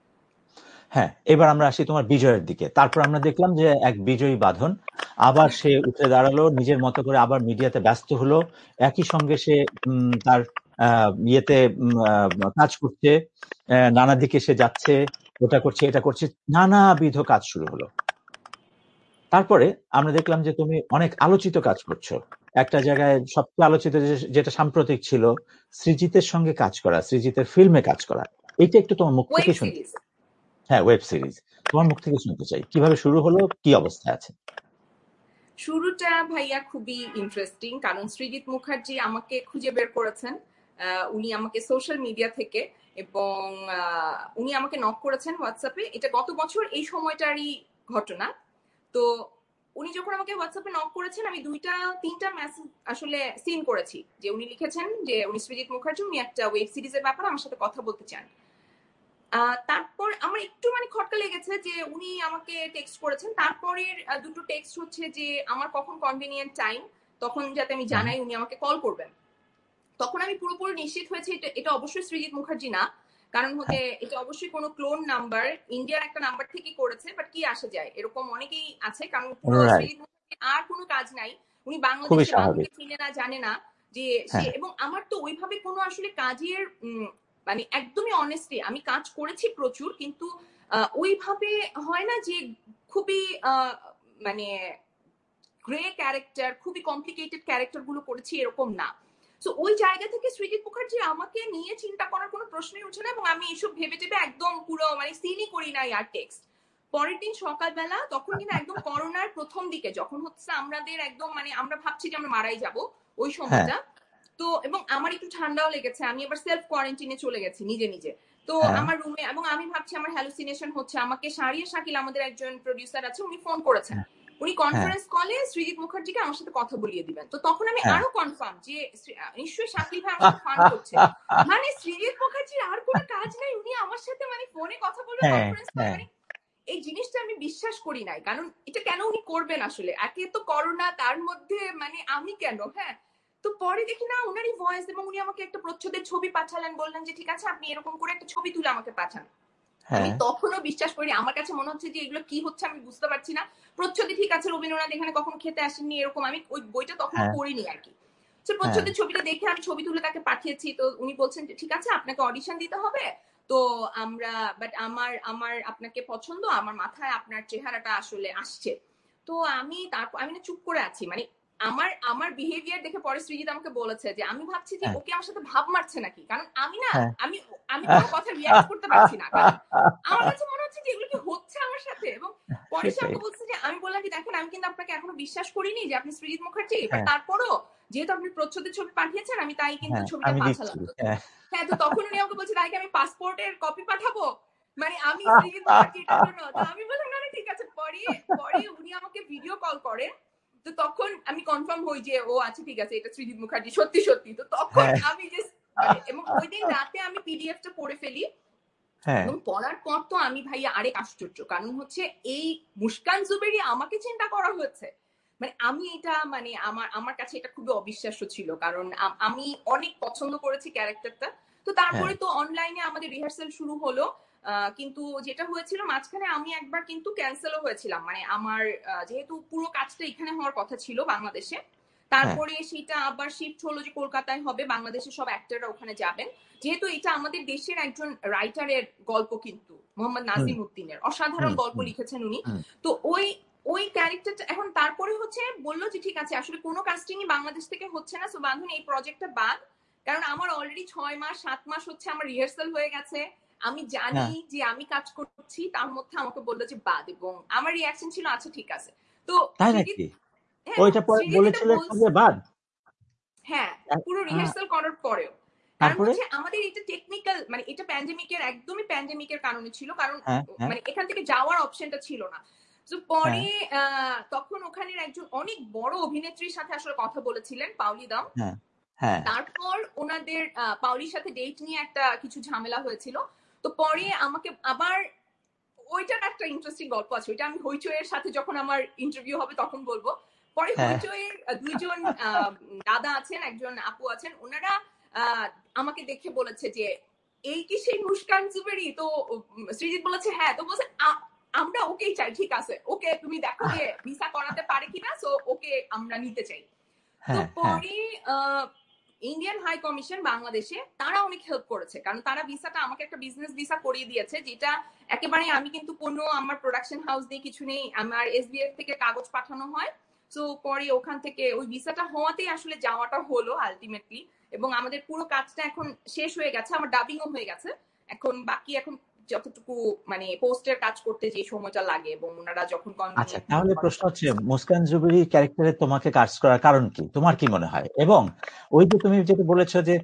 হ্যাঁ, এবার আমরা আসি তোমার বিজয়ের দিকে। তারপর আমরা দেখলাম যে এক বিজয়ী বাঁধন আবার সে উঠে দাঁড়ালো, নিজের মতো করে আবার মিডিয়াতে ব্যস্ত হলো, একই সঙ্গে সে তার ইয়েতে কাজ করছে, নানা দিকে সে যাচ্ছে, ওটা করছে, এটা করছে, নানাবিধ কাজ শুরু হলো। তারপরে আমরা দেখলাম যে তুমি অনেক আলোচিত কাজ করছো। একটা জায়গায় সবচেয়ে আলোচিত যেটা সাম্প্রতিক ছিল, সৃজিতের সঙ্গে কাজ করা, সৃজিতের ফিল্মে কাজ করা। এইটা একটু তোমার মুখ থেকে শুনতে, হ্যাঁ ওয়েব সিরিজ, তোমার মুখ থেকে শুনতে চাই, কিভাবে শুরু হলো, কি অবস্থায় আছে? শুরুটা ভাইয়া খুবই ইন্টারেস্টিং, কারণ সৃজিত মুখার্জি আমাকে খুঁজে বের করেছেন, উনি আমাকে সোশ্যাল মিডিয়া থেকে, এবং উনি আমাকে নক করেছেন হোয়াটসঅ্যাপে। এটা গত বছর এই সময়টারই ঘটনা। তো উনি যখন আমাকে হোয়াটসঅ্যাপে নক করেছেন, আমি দুইটা তিনটা মেসেজ আসলে সিন করেছি, যে উনি লিখেছেন যে উনি সৃজিত মুখার্জি, উনি একটা ওয়েব সিরিজের ব্যাপারে আমার সাথে কথা বলতে চান। তারপর আমার একটু মানে খটকা লেগেছে যে উনি আমাকে টেক্সট করেছেন। তারপরের দুটো টেক্সট হচ্ছে যে আমার কখন কনভিনিয়েন্ট টাইম, তখন যাতে আমি জানাই উনি আমাকে কল করবেন। তখন আমি পুরোপুরি নিশ্চিত হয়েছি এটা এটা অবশ্যই সৃজিত মুখার্জি না, কারণ হচ্ছে এটা অবশ্যই কোনো ক্লোন নাম্বার, ইন্ডিয়ার একটা নাম্বার থেকে করেছে, বাট কি আসে যায়, এরকম অনেকেই আছে, কারণ পুরো সৃজিত মুখার্জি আর কোনো কাজ নাই, উনি বাংলাদেশে বাংলাকে চিনে না, জানে না যে সে, এবং আমার তো ওইভাবে কোনো আসলে কাজের মানে একদমই অনেস্টলি আমি কাজ করেছি প্রচুর, কিন্তু ওইভাবে হয় না যে খুবই মানে গ্রে ক্যারেক্টার, খুবই কমপ্লিকেটেড ক্যারেক্টার গুলো করেছি, এরকম না। সো ওই জায়গা থেকে সৃজিত মুখার্জি আমাকে নিয়ে চিন্তা করার কোনো প্রশ্নই উঠে না, এবং আমি এসব ভেবে টেবে একদম পুরো মানে সিনই করি না আর টেক্সট। পরের দিন সকালবেলা, তখন কিন্তু একদম করোনার প্রথম দিকে, যখন হচ্ছে আমাদের একদম মানে আমরা ভাবছি যে আমরা মারাই যাব ওই সময়টা। তো এবং আমার একটু ঠান্ডাও লেগেছে, আমি আবার সেলফ কোয়ারেন্টাইনে চলে গেছি নিজে নিজে। তো আমার রুমে, এবং আমি ভাবছি আমার হ্যালুসিনেশন হচ্ছে। আমাকে শাহরিয়া শাকিল, আমাদের একজন প্রোডিউসার আছে, উনি ফোন করেছেন, উনি কনফারেন্স কলে সৃজিত মুখার্জিকে আমার সাথে কথা বলিয়ে দিবেন। তো তখন আমি আরো কনফার্ম যে নিশ্চয়ই শাকিল ভাই আমার সাথে ফান করছে, মানে সৃজিত মুখার্জির আর কোনো কাজ নাই, উনি আমার সাথে মানে ফোনে কথা বলবে, কনফারেন্স কলে, মানে এই জিনিসটা আমি বিশ্বাস করি নাই, কারণ এটা কেন উনি করবেন আসলে, একে তো করোনা, তার মধ্যে মানে আমি কেন, হ্যাঁ। তো পরে দেখি না উনারই ভয়েস, এবং উনি আমাকে একটা প্রচ্ছদের ছবি পাঠালেন, বললেন যে ঠিক আছে আপনি এরকম করে একটা ছবি তুলে আমাকে পাঠান। আমি তখনও বিশ্বাস করি, আমার কাছে মনে হচ্ছে যে এগুলো কি হচ্ছে আমি বুঝতে পারছি না। প্রচ্ছদে ঠিক আছে রবীন্দ্রনাথ এখানে কখনো খেতে আসেননি এরকম, আমি ওই বইটা তখনও পড়িনি আর কি। তো প্রচ্ছদের ছবিটা দেখে আমি ছবি তুলে তাকে পাঠিয়েছি, তো উনি বলছেন যে ঠিক আছে আপনাকে অডিশন দিতে হবে, তো আমরা বাট আমার আমার আপনাকে পছন্দ, আমার মাথায় আপনার চেহারাটা আসলে আসছে। তো আমি তারপর আমি না চুপ করে আছি, মানে আমার আমার বিহেভিয়ার দেখে পরে সৃজিত আমাকে বলেছে যে আমি ভাবছি যে ওকে আমার সাথে ভাব মারছে নাকি, কারণ আমি না আমি আমি কোনো কথা রিয়াক্ট করতে পারছি না, কারণ আমার কাছে মনে হচ্ছে যে এগুলো কি হচ্ছে আমার সাথে। এবং পরে সে আমাকে বলছে যে আমি বললাম কি দেখেন আমি কিন্তু আপনাকে এখনো বিশ্বাস করিনি যে আপনি সৃজিত মুখার্জি, বাট তারপরও যেহেতু আপনি প্রচ্ছদের ছবি পাঠিয়েছেন আমি তাই কিন্তু ছবিটা পাঠালাম। হ্যাঁ, তো তখন উনি আমাকে বলছে তাই আমি পাসপোর্টের কপি পাঠাবো, মানে আমি সৃজিত মুখার্জিটার জন্য। তো আমি বললাম না ঠিক আছে। পরে পরে উনি আমাকে ভিডিও কল করেন, তো তখন আমি কনফার্ম হই যে ও আচ্ছা ঠিক আছে এটা সৃজিত মুখার্জি সত্যি সত্যি। তো তখন আমি যে এবং ওই দিন রাতে আমি পিডিএফটা পড়ে ফেলি, এবং পড়ার পর তো আমি ভাইয়া আরেক আশ্চর্য, কারণ হচ্ছে এই মুস্কান জুবেরি আমাকে চিন্তা করা হয়েছে, মানে আমি এটা মানে আমার আমার কাছে এটা খুবই অবিশ্বাস্য ছিল, কারণ আমি অনেক পছন্দ করেছি ক্যারেক্টারটা। তো তারপরে তো অনলাইনে আমাদের রিহার্সাল শুরু হলো, কিন্তু যেটা হয়েছিল মাঝখানে আমি একবার কিন্তু ক্যান্সেলও হয়েছিলাম, মানে আমার যেহেতু পুরো কাজটা এখানে হওয়ার কথা ছিল বাংলাদেশে, তারপরে সেটা আবার শিফট হলো যে কলকাতায় হবে, বাংলাদেশের সব অ্যাক্টররা ওখানে যাবেন, যেহেতু এটা আমাদের দেশের একজন রাইটারের গল্প, কিন্তু মোহাম্মদ নাজিম উদ্দিনের অসাধারণ গল্প লিখেছেন উনি। তো ওই ওই ক্যারেক্টারটা এখন তারপরে হচ্ছে বললো যে ঠিক আছে আসলে কোনো কাস্টিংই বাংলাদেশ থেকে হচ্ছে না, সো বাঁধুন এই প্রজেক্টটা বাদ, কারণ আমার অলরেডি ছয় মাস সাত মাস হচ্ছে আমার রিহার্সাল হয়ে গেছে, আমি জানি যে আমি কাজ করছি, তার মধ্যে আমাকে বললো যে বাদ, এবং আমার রিয়াকশন ছিল আচ্ছা ঠিক আছে। তো হ্যাঁ পুরো রিহার্সাল করার পরেও, কারণ হচ্ছে আমাদের এটা টেকনিক্যাল, মানে এটা প্যান্ডেমিকের একদমই প্যান্ডেমিকের কারণে ছিল, কারণ মানে এখান থেকে যাওয়ার অপশনটা ছিল না। তো পরে তখন ওখানের একজন অনেক বড় অভিনেত্রীর সাথে আসলে কথা বলেছিলেন, পাওলি দাম। তারপর ওনাদের পাওলির সাথে ডেট নিয়ে একটা কিছু ঝামেলা হয়েছিল, তো পরে আমাকে আবার ওইটার একটা ইন্টারেস্টিং গল্প আছে, ওইটা আমি হইচইয়ের সাথে যখন আমার ইন্টারভিউ হবে তখন বলবো। পরে হইচইয়ের দুইজন দাদা আছেন, একজন আপু আছেন, ওনারা আমাকে দেখে বলেছে যে এই কি সেই মুস্কান জুবেরি? তো সৃজিত বলেছে হ্যাঁ, তো বলছে আমরা ওকেই চাই, ঠিক আছে ওকে তুমি দেখো যে ভিসা করাতে পারে কিনা, সো ওকে আমরা নিতে চাই। তো পরে ইন্ডিয়ান হাই কমিশন বাংলাদেশে তারা অনেক হেল্প করেছে, কারণ তারা ভিসাটা আমাকে একটা বিজনেস ভিসা করিয়ে দিয়েছে, যেটা একেবারে আমি কিন্তু কোনো আমার প্রোডাকশন হাউস দিয়ে কিছু নেই, আমার এসবিএফ থেকে কাগজ পাঠানো হয়, তো পরে ওখান থেকে ওই ভিসাটা হওয়াতেই আসলে যাওয়াটা হলো আলটিমেটলি, এবং আমাদের পুরো কাজটা এখন শেষ হয়ে গেছে, আমার ডাবিংও হয়ে গেছে, এখন বাকি এখন যতটুকু মানে পোস্টের কাজ করতে যে সময়টা লাগে, এবং ওনারা যখন আচ্ছা তাহলে প্রশ্ন হচ্ছে মুস্কান জুবেরি ক্যারেক্টারে তোমাকে কাজ করার কারণ কি, তোমার কি মনে হয়? এবং ওই যে তুমি যেটা বলেছো যে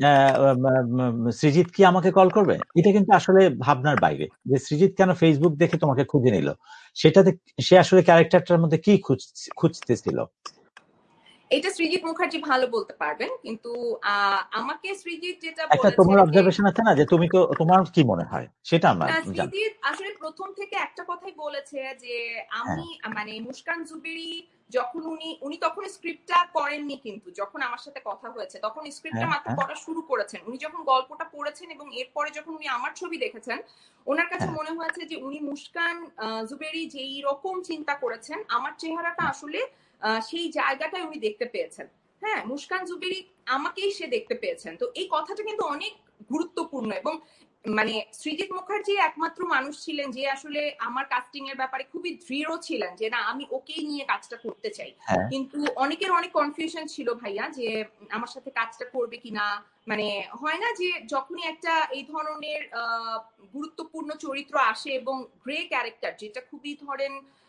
সৃজিত কি আমাকে কল করবে, এটা কিন্তু আসলে ভাবনার বাইরে, যে সৃজিত কেন ফেসবুক দেখে তোমাকে খুঁজে নিল, সেটাতে সে আসলে ক্যারেক্টারটার মধ্যে কি খুঁজতেছিল? এটা সৃজিত মুখার্জি ভালো বলতে পারবেন, কিন্তু আমাকে সৃজিত যেটা একটা তোমার অবজারভেশন আছে না, যে তুমি তো তোমার কি মনে হয় সেটা আমরা সৃজিত আসলে প্রথম থেকে একটা কথাই বলেছে যে আমি মানে মুস্কান জুবেরি যখন উনি উনি তখন স্ক্রিপ্টটা করেননি, কিন্তু যখন আমার সাথে কথা হয়েছে তখন স্ক্রিপ্টটা মাত্র পড়া শুরু করেছেন, উনি যখন গল্পটা পড়েছেন এবং এরপরে যখন উনি আমার ছবি দেখেছেন, ওনার কাছে মনে হয়েছে যে উনি মুস্কান জুবেরি যেই রকম চিন্তা করেছেন আমার চেহারাটা আসলে সেই জায়গাটায় উনি দেখতে পেয়েছেন। হ্যাঁ, মুস্কান জুবেরি আমাকেই সে দেখতে পেয়েছেন। তো এই কথাটা কিন্তু অনেক গুরুত্বপূর্ণ, এবং মানে সৃজিত মুখার্জি একমাত্র মানুষ ছিলেন যে আসলে আমার কাস্টিং এর ব্যাপারে খুবই দৃঢ় ছিলেন যে না আমি ওকেই নিয়ে কাজটা করতে চাই। কিন্তু অনেকের অনেক কনফিউশন ছিল ভাইয়া যে আমার সাথে কাজটা করবে কিনা, মানে হয় না যে যখনই একটা এই ধরনের গুরুত্বপূর্ণ চরিত্র আসে এবং গ্রে ক্যারেক্টার যেটা খুবই ধরেন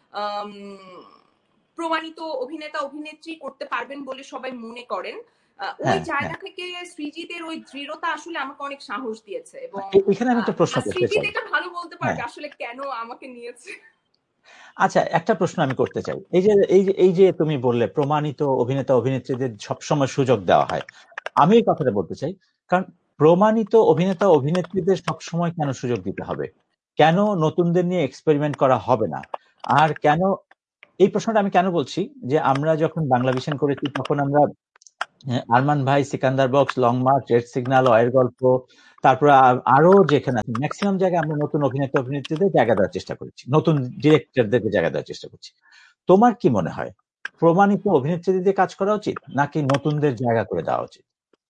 প্রমাণিত অভিনেতা অভিনেত্রী করতে পারবেন বলে সবাই মনে করেন, ওই জায়গা থেকে সৃজিতের ওই দৃঢ়তা আসলে আমাকে অনেক সাহস দিয়েছে, এবং এখানে আমি একটা প্রশ্ন করতে চাই, সৃজিত এটা ভালো বলতে পারবে আসলে কেন আমাকে নিয়েছে। আচ্ছা একটা প্রশ্ন আমি করতে চাই, এই যে এই যে এই যে তুমি বললে প্রমাণিত অভিনেতা অভিনেত্রীদের সবসময় সুযোগ দেওয়া হয়, আমি এই কথাটা বলতে চাই, কারণ প্রমাণিত অভিনেতা অভিনেত্রীদের সবসময় কেন সুযোগ দিতে হবে? কেন নতুনদের নিয়ে এক্সপেরিমেন্ট করা হবে না? আর কেন, এই প্রশ্নটা আমি কেন বলছি, যে আমরা যখন বাংলাভিশন করেছি তখন আমরা আরমান ভাই, Sikandar box, long March, red signal, অয়ের গল্প, তারপর আরো যেখানে আছে ম্যাক্সিমাম জায়গায় আমরা নতুন অভিনেতা অভিনেত্রীদের জায়গা দেওয়ার চেষ্টা করেছি, নতুন ডিরেক্টরদেরকে জায়গা দেওয়ার চেষ্টা করছি। তোমার কি মনে হয়, প্রমাণিত অভিনেত্রীদের দিয়ে কাজ করা উচিত নাকি নতুনদের জায়গা করে দেওয়া উচিত?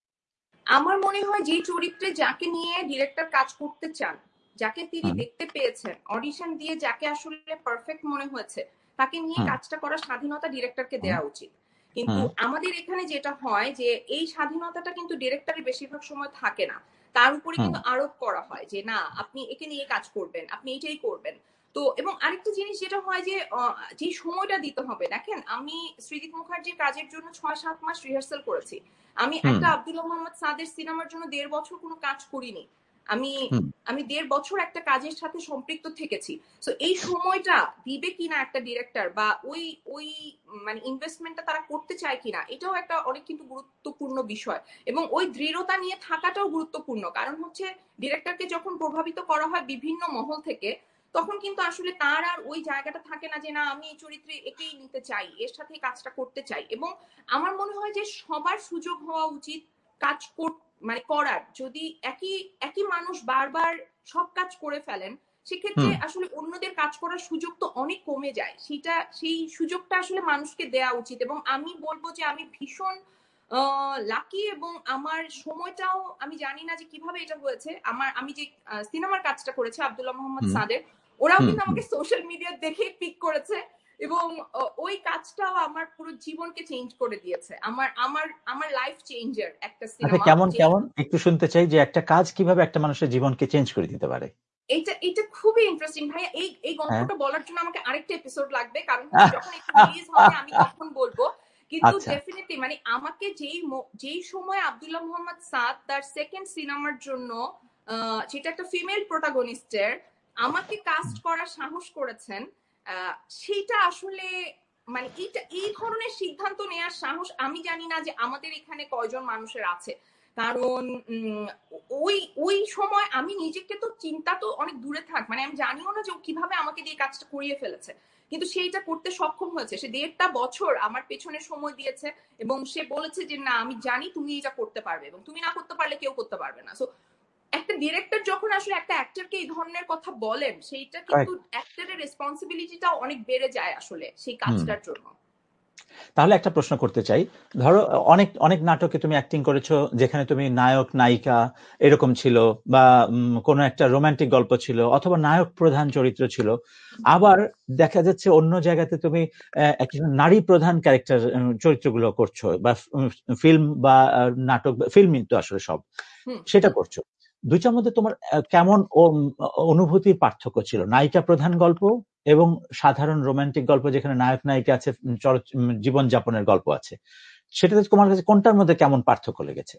আমার মনে হয় যে চরিত্রে যাকে নিয়ে ডিরেক্টর কাজ করতে চান, যাকে তিনি দেখতে পেয়েছেন, অডিশন দিয়ে যাকে আসলে পারফেক্ট মনে হয়েছে, তাকে নিয়ে কাজটা করার স্বাধীনতা ডিরেক্টরকে দেওয়া উচিত। কিন্তু আমাদের এখানে যেটা হয় যে এই স্বাধীনতাটা কিন্তু ডিরেক্টরের বেশিরভাগ সময় থাকে না, তার উপরে কিন্তু আরোপ করা হয় যে না আপনি একে নিয়ে কাজ করবেন, আপনি এটাই করবেন। তো এবং আরেকটা জিনিস যেটা হয় যে যে সময়টা দিতে হবে, দেখেন আমি সৃজিত মুখার্জির কাজের জন্য ছয় সাত মাস রিহার্সাল করেছি। আমি একটা আব্দুল্লাহ মোহাম্মদ সাদের সিনেমার জন্য দেড় বছর কোনো কাজ করিনি। আমি আমি দেড় বছর একটা কাজের সাথে সম্পৃক্ত থেকেছি। সো এই সময়টা দিবে কিনা একটা ডিরেক্টর, বা ওই ওই মানে ইনভেস্টমেন্টটা তারা করতে চায় কিনা, এটাও একটা অনেক কিন্তু গুরুত্বপূর্ণ বিষয়। এবং ওই দৃঢ়তা নিয়ে থাকাটাও গুরুত্বপূর্ণ, কারণ হচ্ছে ডিরেক্টরকে যখন প্রভাবিত করা হয় বিভিন্ন মহল থেকে, তখন কিন্তু আসলে তার আর ওই জায়গাটা থাকে না যে না আমি এই চরিত্রে একেই নিতে চাই, এর সাথে কাজটা করতে চাই। এবং আমার মনে হয় যে সবার সুযোগ হওয়া উচিত কাজ মানে করার। যদি একই একই মানুষ বারবার সব কাজ করে ফেলেন, সেক্ষেত্রে আসলে অন্যদের কাজ করার সুযোগ তো অনেক কমে যায়। সেটা সেই সুযোগটা আসলে মানুষকে দেওয়া উচিত। এবং আমি বলবো যে আমি ভীষণ লাকি, এবং আমার সময়টাও আমি জানি না যে কিভাবে এটা হয়েছে। আমার আমি যে সিনেমার কাজটা করেছি আব্দুল্লাহ মোহাম্মদ সাদের, ওরাও কিন্তু আমাকে সোশ্যাল মিডিয়া দেখেই পিক করেছে, এবং ওই কাজটাও আমার পুরো জীবনকে চেঞ্জ করে দিয়েছে। আমার আমার আমার লাইফ চেঞ্জার একটা সিনেমা। কেমন কেমন একটু শুনতে চাই যে একটা কাজ কিভাবে একটা মানুষের জীবনকে চেঞ্জ করে দিতে পারে। এটা এটা খুবই ইন্টারেস্টিং ভাইয়া। এই এই গল্পটা বলার জন্য আমাকে আরেকটা এপিসোড লাগবে, কারণ যখন এটা রিলিজ হবে আমি তখন বলবো। কিন্তু ডেফিনেটলি মানে আমাকে যেই যেই সময় আব্দুল্লাহ মোহাম্মদ সাদ তার সেকেন্ড সিনেমার জন্য, যেটা একটা ফিমেল প্রোটাগনিস্টের, আমাকে কাস্ট করার সাহস করেছেন, সেটা আসলে মানে এইটা এই ধরনের সিদ্ধান্ত নেওয়ার সাহস আমি জানি না যে আমাদের এখানে কয়জন মানুষের আছে। কারণ ওই ওই সময় আমি নিজেকে তো চিন্তা তো অনেক দূরে থাক, মানে আমি জানিও না যে ও কিভাবে আমাকে দিয়ে কাজটা করিয়ে ফেলেছে, কিন্তু সেইটা করতে সক্ষম হয়েছে। সে দেড়টা বছর আমার পেছনে সময় দিয়েছে, এবং সে বলেছে যে না আমি জানি তুমি এটা করতে পারবে, এবং তুমি না করতে পারলে কেউ করতে পারবে না। সো একটা ডিরেক্টর যখন আসলে একটা অ্যাক্টরকে এই ধরনের কথা বলেন, সেইটা কিন্তু অ্যাক্টরের রেসপন্সিবিলিটিটা অনেক বেড়ে যায় আসলে সেই কাজটার জন্য। তাহলে একটা প্রশ্ন করতে চাই, ধরো অনেক অনেক নাটকে তুমি অ্যাক্টিং করেছো যেখানে তুমি নায়ক নায়িকা এরকম ছিল, বা কোনো একটা রোমান্টিক গল্প ছিল, অথবা নায়ক প্রধান চরিত্র ছিল। আবার দেখা যাচ্ছে অন্য জায়গাতে তুমি একটা নারী প্রধান ক্যারেক্টার চরিত্রগুলো করছো, বা ফিল্ম বা নাটক, ফিল্মই তো আসলে সব, সেটা করছো। দুইটার মধ্যে তোমার কেমন অনুভূতির পার্থক্য ছিল? নায়িকা প্রধান গল্প এবং সাধারণ রোমান্টিক গল্প যেখানে নায়ক নায়িকা আছে, জীবন যাপনের গল্প আছে, সেটাতে তোমার কাছে কোনটার মধ্যে কেমন পার্থক্য লেগেছে?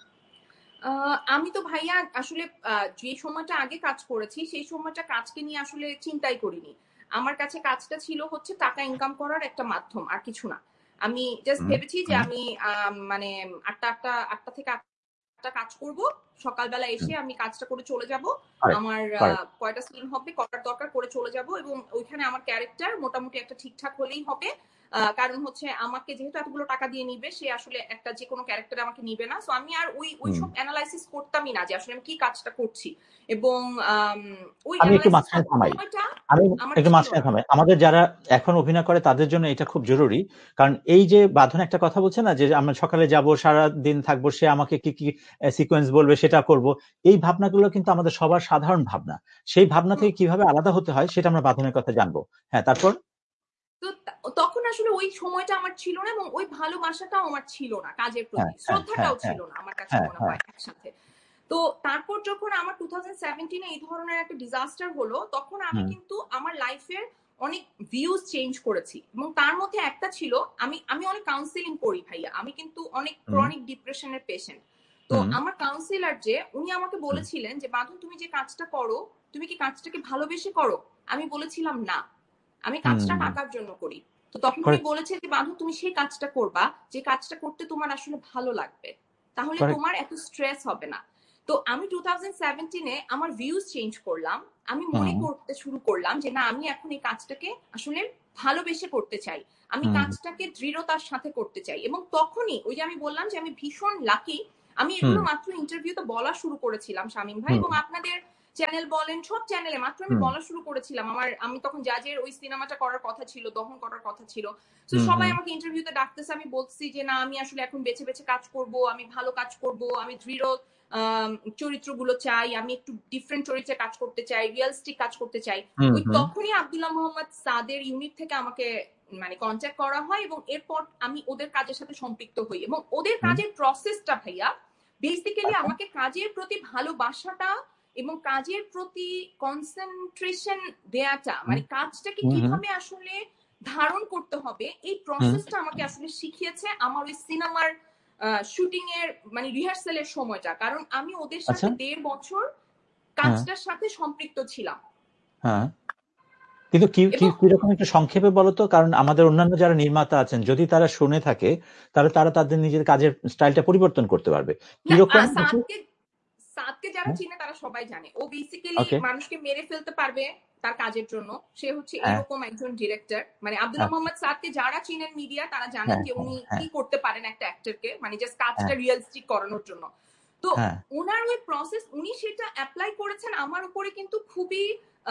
আমি তো ভাইয়া আসলে যে সময়টা আগে কাজ করেছি সেই সময়টা কাজকে নিয়ে আসলে চিন্তাই করিনি। আমার কাছে কাজটা ছিল হচ্ছে টাকা ইনকাম করার একটা মাধ্যম, আর কিছু না। আমি জাস্ট ভেবেছি যে আমি মানে আটটা আটটা আটটা থেকে আটটা কাজ করব, সকালবেলা এসে আমি কাজটা করে চলে যাব, আমার কয়টা সিন হবে করার দরকার করে চলে যাব, এবং ওইখানে আমার ক্যারেক্টার মোটামুটি একটা ঠিকঠাক হলেই হবে। কারণ হচ্ছে আমাকে যেহেতু এতগুলো টাকা দিয়ে নিবে, সে আসলে একটা যে কোনো ক্যারেক্টার আমাকে নিবে না। সো আমি আর ওই ওই সব অ্যানালাইসিস করতামই না যে আসলে আমি কি কাজটা করছি। এবং ওই আমি একটু মাঝখানে থামাই আমি একটু মাঝখানে থামাই আমাদের যারা এখন অভিনয় করে তাদের জন্য এটা খুব জরুরি। কারণ এই যে বাঁধন একটা কথা বলছে না, যে আমরা সকালে যাব, সারা দিন থাকবো, সে আমাকে কি কি সিকোয়েন্স বলবে সেটা করব, এই ভাবনাগুলো কিন্তু আমাদের সবার সাধারণ ভাবনা। সেই ভাবনা থেকে কিভাবে আলাদা হতে হয় সেটা আমরা বাঁধনের কথা জানবো। হ্যাঁ, তারপর তো তখন আসলে ওই সময়টা আমার ছিল না, এবং ওই ভালোবাসাটাও আমার ছিল না কাজের প্রতি, শ্রদ্ধাটাও ছিল না আমার কাছে মনে হয় একসাথে। তো তারপর যখন আমার টু থাউজেন্ড সেভেন্টিনে এই ধরনের একটা ডিজাস্টার হলো, তখন আমি কিন্তু আমার লাইফের অনেক ভিউজ চেঞ্জ করেছি, এবং তার মধ্যে একটা ছিল আমি আমি অনেক কাউন্সিলিং করি ভাইয়া। আমি কিন্তু অনেক ক্রনিক ডিপ্রেশনের পেশেন্ট। তো আমার কাউন্সিলর যে উনি আমাকে বলেছিলেন যে বাঁধন তুমি যে কাজটা করো, তুমি কি কাজটাকে ভালোবেসে করো? আমি বলেছিলাম না, আমি কাজটা টাকার জন্য করি। তো তখন উনি বলেছে যে বাঁধন তুমি সেই কাজটা করবা যে কাজটা করতে তোমার আসলে ভালো লাগবে, তাহলে তোমার এত স্ট্রেস হবে না। তো আমি টু থাউজেন্ড সেভেন্টিনে আমার ভিউজ চেঞ্জ করলাম, আমি মনে করতে শুরু করলাম যে না, আমি এখন এই কাজটাকে আসলে ভালোবেসে করতে চাই, আমি কাজটাকে দৃঢ়তার সাথে করতে চাই। এবং তখনই ওই যে আমি বললাম যে আমি ভীষণ লাকি, আমি এগুলো মাত্র ইন্টারভিউতে বলা শুরু করেছিলাম শামীম ভাই, এবং আপনাদের চ্যানেল বলেন সব চ্যানেলে মাত্র আমি বলা শুরু করেছিলাম। আমার আমি তখন জাজের ওই সিনেমাটা করার কথা ছিল, দহন করার কথা ছিল, তো সবাই আমাকে ইন্টারভিউতে ডাকতেছে, আমি বলছি যে না, আমি আসলে এখন বেছে বেছে কাজ করব, আমি ভালো কাজ করব, আমি দৃঢ় চরিত্রগুলো চাই, আমি একটু ডিফারেন্ট চরিত্রে কাজ করতে চাই, রিয়েলিস্টিক কাজ করতে চাই। ওই তখনই আব্দুল্লাহ মোহাম্মদ সাদের ইউনিট থেকে আমাকে মানে কন্ট্যাক্ট করা হয়, এবং এরপর আমি ওদের কাজের সাথে সম্পৃক্ত হই। এবং ওদের কাজের প্রসেসটা ভাইয়া বেসিক্যালি আমাকে কাজের প্রতি ভালোবাসাটা এবং কাজের প্রতি কনসেন্ট্রেশন দেয়াটা, মানে কাজটাকে কিভাবে আসলে ধারণ করতে হবে, এই প্রসেসটা আমাকে আসলে শিখিয়েছে আমার ওই সিনেমার শুটিং এর মানে রিহার্সালের সময়টা। কারণ আমি ওদের সাথে দেড় বছর কাজটার সাথে সম্পৃক্ত ছিলাম। হ্যাঁ, কিন্তু কি কিরকম একটু সংক্ষেপে বলতো, কারণ আমাদের অন্যান্য যারা নির্মাতা আছেন যদি তারা শুনে থাকে তাহলে তারা তাদের নিজের কাজের স্টাইলটা পরিবর্তন করতে পারবে। কিরকম? সাদকে যারা চিনে তারা সবাই জানে ও বেসিক্যালি মানুষকে মেরে ফেলতে পারবে তার কাজের জন্য। সে হচ্ছে এরকম একজন ডিরেক্টর। মানে আব্দুল্লাহ মোহাম্মদ সাদকে যারা চিনেন মিডিয়া তারা জানেন যে উনি কি করতে পারেন একটা অ্যাক্টরকে, মানে জাস্ট কাজটা রিয়েলিস্টিক করানোর জন্য। তো ওনার ওই প্রসেস উনি সেটা অ্যাপ্লাই করেছেন আমার উপরে, কিন্তু খুবই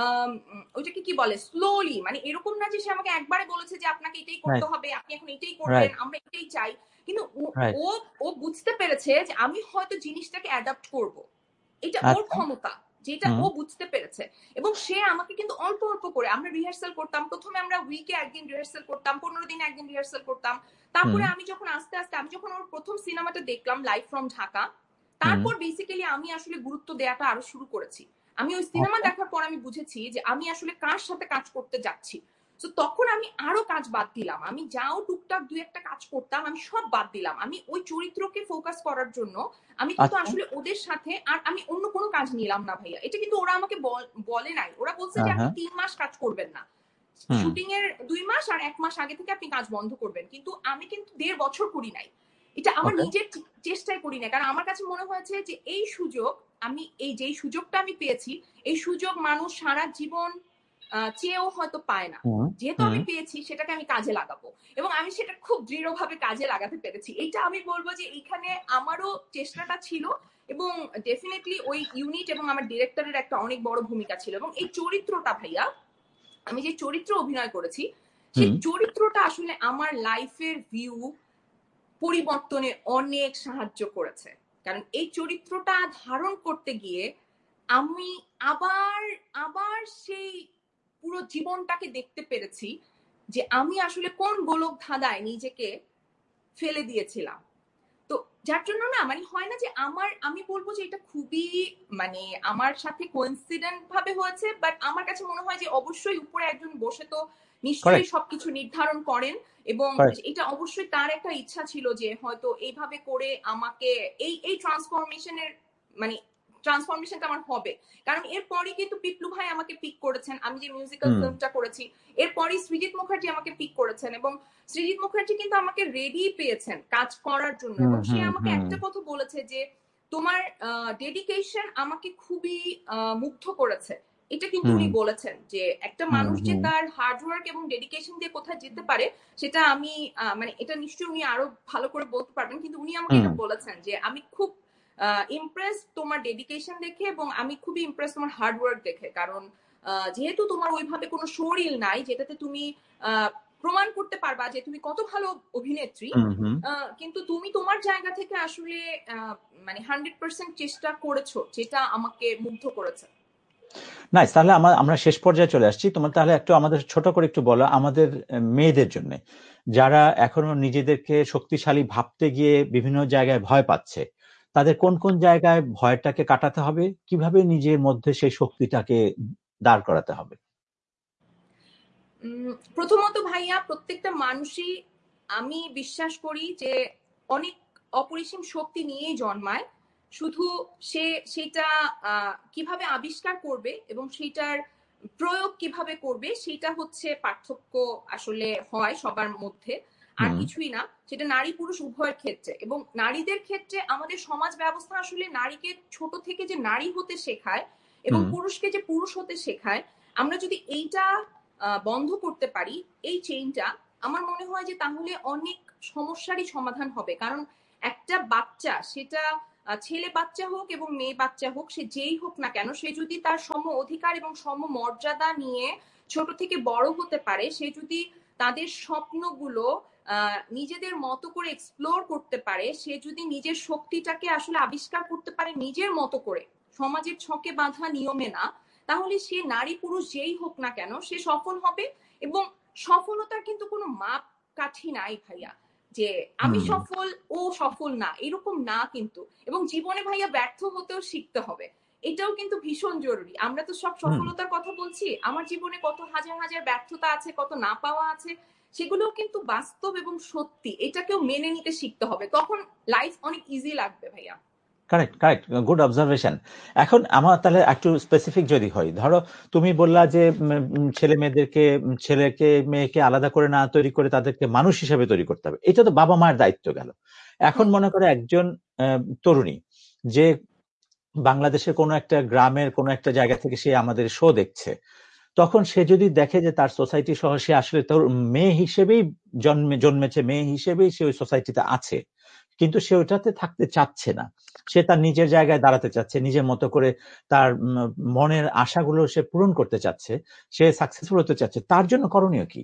ওইটাকে কি বলে স্লোলি, মানে এরকম না যে সে আমাকে একবারে বলেছে যে আপনাকে এটাই করতে হবে, আপনি এখন এটাই করবেন, আমরা এটাই চাই। কিন্তু ও ও বুঝতে পেরেছে যে আমি হয়তো জিনিসটাকে অ্যাডাপ্ট করব, এটা ওর ক্ষমতা, যেটা ও বুঝতে পেরেছে। এবং সে আমাকে কিন্তু অল্প অল্প করে, আমরা রিহার্সাল করতাম, প্রথমে আমরা উইকে একদিন রিহার্সাল করতাম, পনেরো দিনে একদিন রিহার্সাল করতাম। তারপরে আমি যখন আস্তে আস্তে আমি যখন ওর প্রথম সিনেমাটা দেখলাম লাইভ ফ্রম ঢাকা, তারপর বেসিক্যালি আমি আসলে গুরুত্ব দেওয়াটা আরো শুরু করেছি। আমি ওই সিনেমা দেখার পর আমি বুঝেছি যে আমি আসলে কার সাথে কাজ করতে যাচ্ছি। তো তখন আমি আরো কাজ বাদ দিলাম, আমি যাও টুকটাক দুই একটা কাজ করতাম আমি সব বাদ দিলাম, আমি ওই চরিত্রকে ফোকাস করার জন্য আমি কিন্তু আসলে ওদের সাথে আর আমি অন্য কোনো কাজ নিলাম না ভাইয়া। এটা কিন্তু ওরা আমাকে বলে নাই, ওরা বলছে যে আপনি তিন মাস কাজ করবেন না, শুটিং এর দুই মাস আর এক মাস আগে থেকে আপনি কাজ বন্ধ করবেন। কিন্তু আমি কিন্তু দেড় বছর করি নাই, এটা আমার নিজের চেষ্টায় করি না। কারণ আমার কাছে মনে হয়েছে যে এই সুযোগ আমি এই যেই সুযোগটা আমি পেয়েছি, এই সুযোগ মানুষ সারা জীবন চেয়েও হয়তো পায় না। যেহেতু আমি পেয়েছি সেটাকে আমি কাজে লাগাবো, এবং আমি সেটা খুব দৃঢ়ভাবে কাজে লাগাতে পেরেছি। এইটা আমি বলবো যে এখানে আমারও চেষ্টাটা ছিল, এবং ডেফিনেটলি ওই ইউনিট এবং আমার ডিরেক্টরের একটা অনেক বড় ভূমিকা ছিল। এবং এই চরিত্রটা ভাইয়া, আমি যে চরিত্র অভিনয় করেছি সেই চরিত্রটা আসলে আমার লাইফের ভিউ পরিবর্তনে অনেক সাহায্য করেছে। কারণ এই চরিত্রটা ধারণ করতে গিয়ে আমি আবার আবার সেই পুরো জীবনটাকে দেখতে পেরেছি যে আমি আসলে কোন গোলক ধাঁধায় নিজেকে ফেলে দিয়েছিলাম। তো যার জন্য না মানে হয় না যে আমার, আমি বলবো যে এটা খুবই মানে আমার সাথে কোইন্সিডেন্ট ভাবে হয়েছে, বাট আমার কাছে মনে হয় যে অবশ্যই উপরে একজন বসে তো নিশ্চয়ই সবকিছু নির্ধারণ করেন, এবং এটা অবশ্যই তার একটা ইচ্ছা ছিল যে হয়তো এইভাবে করে আমাকে এই এই ট্রান্সফরমেশনের মানে ট্রান্সফরমেশনটা আমার হবে। কারণ এরপরই কিন্তু পিপলু ভাই আমাকে পিক করেছেন, আমি যে মিউজিক্যাল ফিল্মটা করেছি এরপরই সৃজিত মুখার্জি আমাকে পিক করেছেন, এবং সৃজিত মুখার্জি কিন্তু আমাকে রেডি পেয়েছেন কাজ করার জন্য। এবং সে আমাকে একটা কথা বলেছে যে তোমার ডেডিকেশন আমাকে খুবই মুগ্ধ করেছে। এটা কিন্তু উনি বলেছেন যে একটা মানুষ যে তার হার্ডওয়ার্ক এবং ডেডিকেশন দিয়ে কোথায় যেতে পারে সেটা আমি মানে এটা নিশ্চয়ই উনি আরো ভালো করে বলতে পারবেন, কিন্তু উনি আমাকে এটা বলেছেন যে আমি খুব ইমপ্রেস তোমার ডেডিকেশন দেখে, এবং আমি খুবই ইমপ্রেস তোমার হার্ডওয়ার্ক দেখে। কারণ যেহেতু তোমার ওইভাবে কোনো শোরিল নাই যেটাতে তুমি প্রমাণ করতে পারবা যে তুমি কত ভালো অভিনেত্রী, কিন্তু তুমি তোমার জায়গা থেকে আসলে মানে হান্ড্রেড পার্সেন্ট চেষ্টা করেছো, যেটা আমাকে মুগ্ধ করেছে। নাইস, তাহলে আমরা আমরা শেষ পর্যায়ে চলে আসছি। তোমার তাহলে একটু আমাদের ছোট করে একটু বলো আমাদের মেয়েদের জন্য যারা এখনো নিজেদেরকে শক্তিশালী ভাবতে গিয়ে বিভিন্ন জায়গায় ভয় পাচ্ছে, তাদের কোন কোন জায়গায় ভয়টাকে কাটাতে হবে, কিভাবে নিজের মধ্যে সেই শক্তিটাকে দাঁড় করাতে হবে? প্রথমত ভাইয়া, প্রত্যেকটা মানুষই আমি বিশ্বাস করি যে অনেক অপরিসীম শক্তি নিয়েই জন্মায়, শুধু সে সেটা কিভাবে আবিষ্কার করবে এবং সেটার প্রয়োগ কিভাবে করবে সেটা হচ্ছে পার্থক্য আসলে হয় সবার মধ্যে, আর কিছুই না। সেটা নারী পুরুষ উভয়ের ক্ষেত্রে। এবং নারীদের ক্ষেত্রে আমাদের সমাজ ব্যবস্থা আসলে নারীকে ছোট থেকে যে নারী হতে শেখায় এবং পুরুষকে যে পুরুষ হতে শেখায়, আমরা যদি এইটা বন্ধ করতে পারি, এই চেইনটা, আমার মনে হয় যে তাহলে অনেক সমস্যারই সমাধান হবে। কারণ একটা বাচ্চা, সেটা ছেলে বাচ্চা হোক এবং মেয়ে বাচ্চা হোক, সে যেই হোক না কেন, সে যদি তার সম অধিকার এবং সম মর্যাদা নিয়ে ছোট থেকে বড় হতে পারে, সে যদি তাদের স্বপ্নগুলো আহ নিজেদের মতো করে এক্সপ্লোর করতে পারে, সে যদি নিজের শক্তিটাকে আসলে আবিষ্কার করতে পারে নিজের মতো করে, সমাজের ছকে বাঁধা নিয়মে না, তাহলে সে নারী পুরুষ যেই হোক না কেন সে সফল হবে। এবং সফলতার কিন্তু কোনো মাপ কাঠি নাই ভাইয়া, যে আমি সফল ও সফল না, এরকম না কিন্তু। এবং জীবনে ভাইয়া ব্যর্থ হতেও শিখতে হবে, এটাও কিন্তু ভীষণ জরুরি। আমরা তো সব সফলতার কথা বলছি, আমার জীবনে কত হাজার হাজার ব্যর্থতা আছে, কত না পাওয়া আছে, সেগুলোও কিন্তু বাস্তব এবং সত্যি, এটাকেও মেনে নিতে শিখতে হবে, তখন লাইফ অনেক ইজি লাগবে ভাইয়া। Correct correct good observation. এখন আমার তাহলে একটু স্পেসিফিক যদি হয়, ধরো তুমি বললা যে ছেলে মেয়েদেরকে ছেলেকে মেয়েকে আলাদা করে না তৈরি করে তাদেরকে মানুষ হিসেবে তৈরি করতে হবে, এটা তো বাবা মায়ের দায়িত্ব গেল। এখন মনে করে একজন তরুণী যে বাংলাদেশের কোনো একটা গ্রামের কোনো একটা জায়গা থেকে সে আমাদের শো দেখছে, তখন সে যদি দেখে যে তার সোসাইটি সহ সে আসলে তোর মেয়ে হিসেবেই জন্মে জন্মেছে মেয়ে হিসেবেই সে ওই সোসাইটিতে আছে, কিন্তু সে ওইটাতে থাকতে চাচ্ছে না, সে তার নিজের জায়গায় দাঁড়াতে চাচ্ছে, নিজের মতো করে তার মনের আশাগুলো সে পূরণ করতে চাচ্ছে, সে সাকসেসফুল হতে চাচ্ছে, তার জন্য করণীয় কি?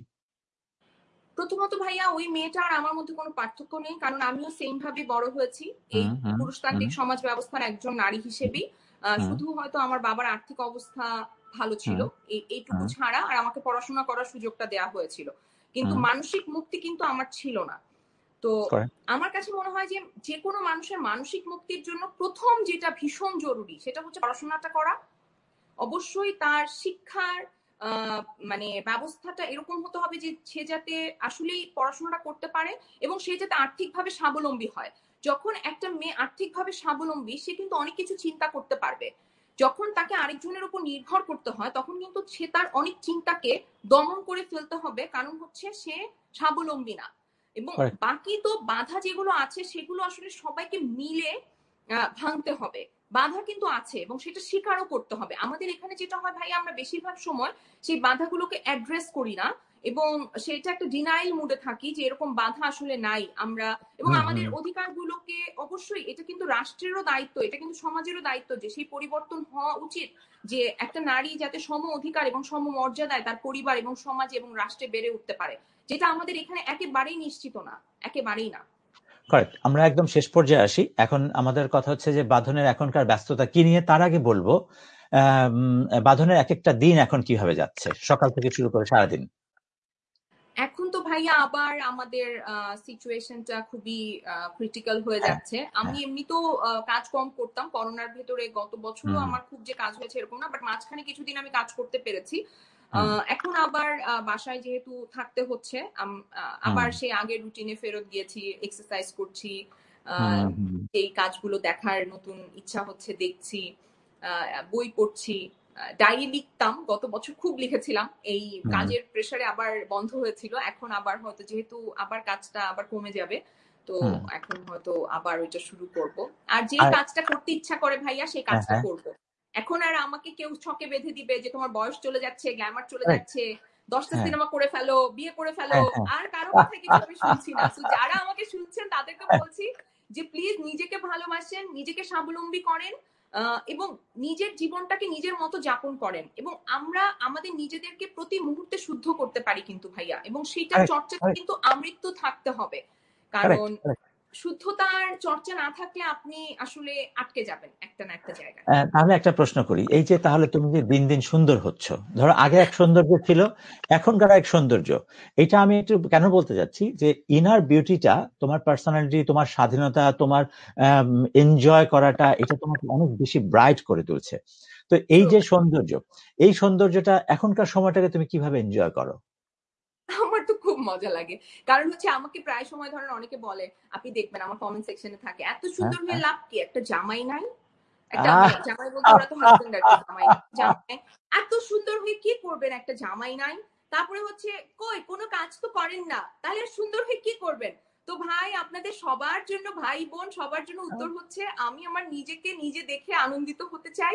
প্রথমত ভাইয়া, ওই মেয়েটা আর আমার মধ্যে কোনো পার্থক্য নেই, কারণ আমিও সেম ভাবে বড় হয়েছি এই পুরুষতান্ত্রিক সমাজ ব্যবস্থার একজন নারী হিসেবেই। শুধু হয়তো আমার বাবার আর্থিক অবস্থা ভালো ছিল এইটুকু ছাড়া, আর আমাকে পড়াশোনা করার সুযোগটা দেওয়া হয়েছিল, কিন্তু মানসিক মুক্তি কিন্তু আমার ছিল না। তো আমার কাছে মনে হয় যে যে কোনো মানুষের মানসিক মুক্তির জন্য প্রথম যেটা ভীষণ জরুরি সেটা হচ্ছে পড়াশোনাটা করা। অবশ্যই তার শিক্ষার আহ মানে ব্যবস্থাটা এরকম হতে হবে যে সে যাতে আসলেই পড়াশোনাটা করতে পারে এবং সে যাতে আর্থিকভাবে স্বাবলম্বী হয়। যখন একটা মেয়ে আর্থিকভাবে স্বাবলম্বী, সে কিন্তু অনেক কিছু চিন্তা করতে পারবে। যখন তাকে আরেকজনের উপর নির্ভর করতে হয়, তখন কিন্তু সে তার অনেক চিন্তাকে দমন করে ফেলতে হবে, কারণ হচ্ছে সে স্বাবলম্বী না। এবং বাকি তো বাধা যেগুলো আছে সেগুলো আসলে সবাইকে মিলে ভাঙতে হবে। বাধা কিন্তু আছে এবং সেটা স্বীকারও করতে হবে। আমাদের এখানে যেটা হয় ভাই, আমরা বেশিরভাগ সময় সেই বাধাগুলোকে অ্যাড্রেস করি না এবং সেটা একটা ডিনাইল মুডে থাকি যে এরকম বাধা আসলে নাই আমরা। এবং আমাদের অধিকারগুলোকে, অবশ্যই এটা কিন্তু রাষ্ট্রেরও দায়িত্ব, এটা কিন্তু সমাজেরও দায়িত্ব যে সেই পরিবর্তন হওয়া উচিত, যে একটা নারী যাতে সম অধিকার এবং সম মর্যাদায় তার পরিবার এবং সমাজ এবং রাষ্ট্রে বেড়ে উঠতে পারে, যেটা আমাদের এখানে একেবারেই নিশ্চিত না, একেবারেই না। কারেক্ট। আমরা একদম শেষ পর্যায়ে আসি। এখন আমাদের কথা হচ্ছে যে বাঁধনের এখনকার ব্যস্ততা কি নিয়ে। তার আগে বলবো বাঁধনের এক একটা দিন এখন কিভাবে যাচ্ছে, সকাল থেকে শুরু করে সারাদিন? এখন তো ভাইয়া আবার আমাদের সিচুয়েশনটা খুবই ক্রিটিক্যাল হয়ে যাচ্ছে। আমি এমনিতেও কাজ কম করতাম করোনার ভেতরে, গত বছরও আমার খুব যে কাজ হয়েছে এরকম না, বাট মাঝখানে কিছুদিন আমি কাজ করতে পেরেছি। এখন আবার বাসায় যেহেতু থাকতে হচ্ছে, আবার সেই আগের রুটিনে ফেরত গিয়েছি, এক্সারসাইজ করছি, এই কাজগুলো দেখার নতুন ইচ্ছা হচ্ছে, দেখছি, বই পড়ছি, ডায়েরি লিখতাম, গত বছর খুব লিখেছিলাম, এই কাজের প্রেসারে আবার বন্ধ হয়েছিল, এখন আবার হয়তো যেহেতু আবার কাজটা আবার কমে যাবে, তো এখন হয়তো আবার ওইটা শুরু করব। আর যে কাজটা করতে ইচ্ছা করে ভাইয়া সেই কাজটা করব। এখন আর আমাকে কেউ ছকে বেঁধে দিবে যে তোমার বয়স চলে যাচ্ছে, গ্ল্যামার চলে যাচ্ছে, দশটা সিনেমা করে ফেলো, বিয়ে করে ফেলো, আর কারো কথা কিছু আমি শুনছি না। তো যারা আমাকে শুনছেন তাদেরকে বলছি যে প্লিজ নিজেকে ভালোবাসেন, নিজেকে স্বাবলম্বী করেন এবং নিজের জীবনটাকে নিজের মতো যাপন করেন, এবং আমরা আমাদের নিজেদেরকে প্রতি মুহূর্তে শুদ্ধ করতে পারি কিন্তু ভাইয়া, এবং সেটার চর্চাটা কিন্তু আমৃত্যু থাকতে হবে, কারণ শুদ্ধতার চর্চা না থাকলে আপনি আসলে আটকে যাবেন একটা না একটা জায়গায়। তাহলে একটা প্রশ্ন করি, এই যে তাহলে তুমি যে দিন দিন সুন্দর হচ্ছ, ধরো আগে এক সৌন্দর্য ছিল, এখনকার এক সৌন্দর্য, এটা আমি একটু কেন বলতে যাচ্ছি যে ইনার বিউটিটা, তোমার পার্সোনালিটি, তোমার স্বাধীনতা, তোমার এনজয় করাটা, এটা তোমাকে অনেক বেশি ব্রাইট করে তুলছে। তো এই যে সৌন্দর্য, এই সৌন্দর্যটা এখনকার সময়টাকে তুমি কিভাবে এনজয় করো? আমার তো খুব মজা লাগে, কারণ হচ্ছে আমাকে প্রায় সময় ধরেন অনেকে বলে, আপনি দেখবেন আমার কমেন্ট সেকশনে থাকে, এত সুন্দর হয়ে লাভ কি, একটা জামাই নাই? একটা জামাই বলতে ওরা তো হাজবেন্ড আর কি, জামাই জামাই এত সুন্দর হয়ে কি করবেন, একটা জামাই নাই? তারপরে হচ্ছে কই কোনো কাজ তো করেন না, তাহলে সুন্দর হয়ে কি করবেন? তো ভাই, আপনাদের সবার জন্য, ভাই বোন সবার জন্য উত্তর হচ্ছে, আমি আমার নিজেকে নিজে দেখে আনন্দিত হতে চাই,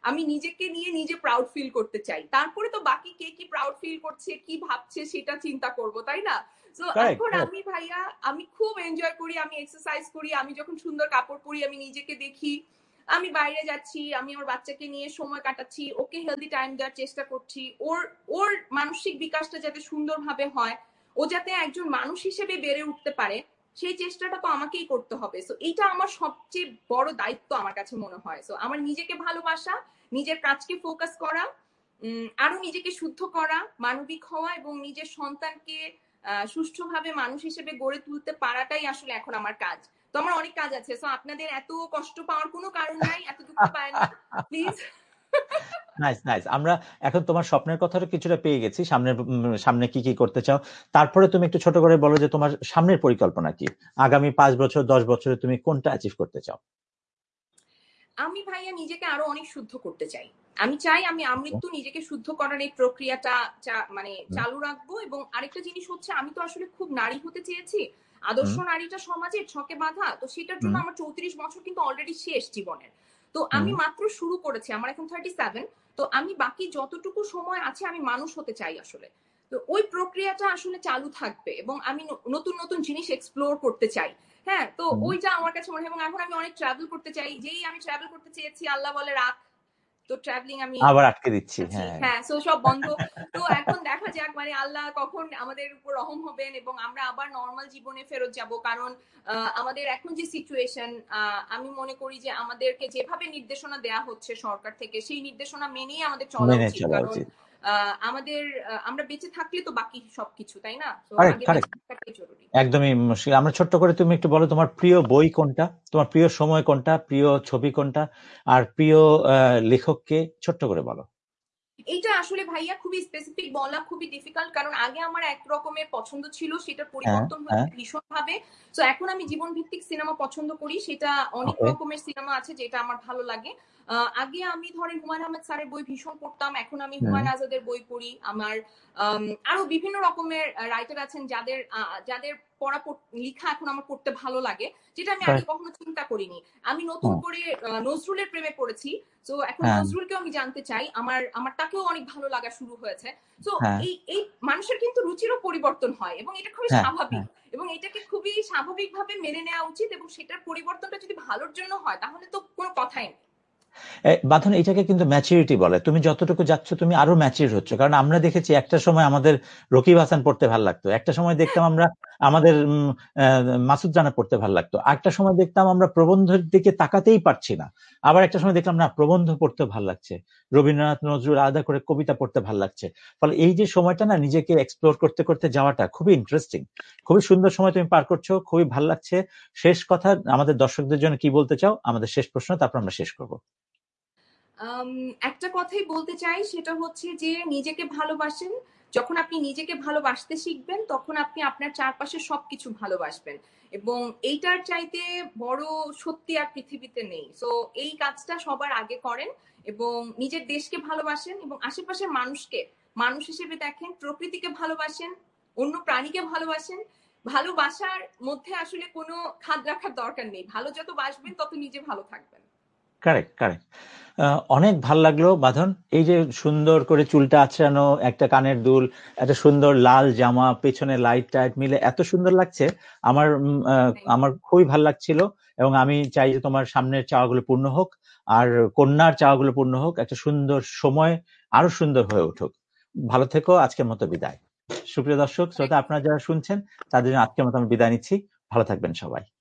আমি নিজেকে নিয়ে নিজে প্রাউড ফিল করতে চাই, তারপরে তো বাকি কে কি প্রাউড ফিল করছে কি ভাবছে সেটা চিন্তা করব, তাই না? তো এখন আমি ভাইয়া আমি খুব এনজয় করি, আমি এক্সারসাইজ করি, আমি যখন সুন্দর কাপড় পরি আমি নিজেকে দেখি, আমি বাইরে যাচ্ছি, আমি আমার বাচ্চাকে নিয়ে সময় কাটাচ্ছি, ওকে হেলদি টাইম দেওয়ার চেষ্টা করছি, ওর ওর মানসিক বিকাশটা যাতে সুন্দরভাবে হয়, ও যাতে একজন মানুষ হিসেবে বেড়ে উঠতে পারে, সেই চেষ্টাটা তো আমাকেই করতে হবে। সো এইটা আমার সবচেয়ে বড় দায়িত্ব আমার কাছে মনে হয়। সো আমার নিজেকে ভালোবাসা, নিজের কাজকে ফোকাস করা, আরো নিজেকে শুদ্ধ করা, মানবিক হওয়া এবং নিজের সন্তানকে সুষ্ঠুভাবে মানুষ হিসেবে গড়ে তুলতে পারাটাই আসলে এখন আমার কাজ। তো আমার অনেক কাজ আছে, সো আপনাদের এত কষ্ট পাওয়ার কোনো কারণ নাই, এত দুঃখ পায় না প্লিজ। নাইস নাইস আমরা এখন তোমার স্বপ্নের কথাটা কিছুটা পেয়ে গেছি, সামনে সামনে কি কি করতে চাও, তারপরে তুমি একটু ছোট করে বলো যে তোমার সামনের পরিকল্পনা কি, আগামী পাঁচ বছর দশ বছরে তুমি কোনটা অ্যাচিভ করতে চাও? আমি ভাইয়া নিজেকে আরো অনেক শুদ্ধ করতে চাই। আমি চাই আমি আমৃত্যু নিজেকে শুদ্ধ করার এই প্রক্রিয়াটা মানে চালু রাখবো। এবং আরেকটা জিনিস হচ্ছে, আমি তো আসলে খুব নারী হতে চেয়েছি, আদর্শ নারীটা সমাজের ছকে বাঁধা, তো সেটার জন্য আমার চৌত্রিশ বছর কিন্তু অলরেডি শেষ জীবনের। তো আমি মাত্র শুরু করেছি, আমার এখন থার্টি সেভেন। তো আমি বাকি যতটুকু সময় আছে আমি মানুষ হতে চাই আসলে। তো ওই প্রক্রিয়াটা আসলে চালু থাকবে এবং আমি নতুন নতুন জিনিস এক্সপ্লোর করতে চাই। হ্যাঁ, তো ওইটা আমার কাছে মনে হয়। এবং এখন আমি অনেক ট্রাভেল করতে চাই, যেই আমি ট্রাভেল করতে চেয়েছি আল্লাহ বলে রাখ, তো ট্রাভেলিং আমি আবার আটকে দিচ্ছি। হ্যাঁ হ্যাঁ, সো সব বন্ধ। তো এখন দেখা যাক মানে আল্লাহ কখন আমাদের উপর রহম হবেন এবং আমরা আবার নর্মাল জীবনে ফেরত যাব। কারণ আমাদের এখন যে সিচুয়েশন, আমি মনে করি যে আমাদেরকে যেভাবে নির্দেশনা দেয়া হচ্ছে সরকার থেকে, সেই নির্দেশনা মেনেই আমাদের চলা উচিত। কারণ আমাদের আমরা বেঁচে থাকলে তো বাকি সবকিছু, তাই না? তো আগে বেঁচে থাকাটাই জরুরি। একদমই। আমরা ছোট্ট করে তুমি একটু বলো তোমার প্রিয় বই কোনটা, তোমার প্রিয় সময় কোনটা, প্রিয় ছবি কোনটা, আর প্রিয় লেখককে ছোট্ট করে বলো। এইটা আসলে ভাইয়া খুবই স্পেসিফিক বলা খুবই ডিফিকাল্ট, কারণ আগে আমার এক রকমের পছন্দ ছিল, সেটা পরিবর্তন হয়েছে ভীষণ ভাবে। তো এখন আমি জীবন ভিত্তিক সিনেমা পছন্দ করি, সেটা অনেক রকমের সিনেমা আছে যেটা আমার ভালো লাগে। আগে আমি ধরেন হুমায়ুন আহমেদ স্যারের বই ভীষণ পড়তাম, এখন আমি হুমায়ুন আজাদের বই পড়ি। আমার আরো বিভিন্ন রকমের রাইটার আছেন যাদের যাদের পড়া লেখা এখন আমার পড়তে ভালো লাগে, যেটা আমি আগে কখনো চিন্তা করিনি। আমি নতুন করে নজরুলের প্রেমে পড়েছি, তো এখন নজরুলকেও আমি জানতে চাই, আমার আমার তাকেও অনেক ভালো লাগা শুরু হয়েছে। তো এই এই মানুষের কিন্তু রুচিরও পরিবর্তন হয় এবং এটা খুবই স্বাভাবিক, এবং এটাকে খুবই স্বাভাবিকভাবে মেনে নেওয়া উচিত। এবং সেটার পরিবর্তনটা যদি ভালোর জন্য হয় তাহলে তো কোনো কথাই নেই। বাঁধন, এটাকে কিন্তু ম্যাচুরিটি বলে। তুমি যতটুকু যাচ্ছ তুমি আরো ম্যাচিউর হচ্ছ। কারণ আমরা দেখেছি একটা সময় আমাদের রকিব হাসান পড়তে ভালো লাগতো, একটা সময় দেখতাম আমরা আমাদের মাসুদ রানা পড়তে ভালো লাগতো, একটা সময় দেখতাম আমরা প্রবন্ধের দিকে তাকাতেই পারছি না, আবার একটা সময় দেখলাম না প্রবন্ধ পড়তে ভালো লাগছে, রবীন্দ্রনাথ নজরুল আলাদা করে কবিতা পড়তে ভালো লাগছে। ফলে এই যে সময়টা না নিজেকে এক্সপ্লোর করতে করতে যাওয়াটা খুবই ইন্টারেস্টিং, খুবই সুন্দর সময় তুমি পার করছো, খুবই ভালো লাগছে। শেষ কথা আমাদের দর্শকদের জন্য কি বলতে চাও, আমাদের শেষ প্রশ্ন, তারপর আমরা শেষ করবো। একটা কথাই বলতে চাই, সেটা হচ্ছে যে নিজেকে ভালোবাসেন। যখন আপনি নিজেকে ভালোবাসতে শিখবেন তখন আপনি আপনার চারপাশে সবকিছু ভালোবাসবেন, এবং এইটার চাইতে বড় সত্যি আর পৃথিবীতে নেই। তো এই কাজটা সবার আগে করেন এবং নিজের দেশকে ভালোবাসেন এবং আশেপাশের মানুষকে মানুষ হিসেবে দেখেন, প্রকৃতিকে ভালোবাসেন, অন্য প্রাণীকে ভালোবাসেন। ভালোবাসার মধ্যে আসলে কোনো খাদ রাখার দরকার নেই, ভালো যত বাসবেন তত নিজে ভালো থাকবেন। Correct correct. অনেক ভাল লাগলো বাঁধন, এই যে সুন্দর করে চুলটা আঁচড়ানো, একটা কানের দুল, একটা সুন্দর লাল জামা, পেছনে লাইট টাইট মিলে এত সুন্দর লাগছে। আমার আমার খুবই ভাল লাগছিল, এবং আমি চাই যে তোমার সামনের চাওয়াগুলো পূর্ণ হোক, আর কন্যার চাওয়াগুলো পূর্ণ হোক, একটা সুন্দর সময় আরো সুন্দর হয়ে উঠুক। ভালো থেকো, আজকের মতো বিদায়। সুপ্রিয় দর্শক শ্রোতা, আপনারা যারা শুনছেন তাদের জন্য আজকের মতো আমি বিদায় নিচ্ছি। ভালো থাকবেন সবাই।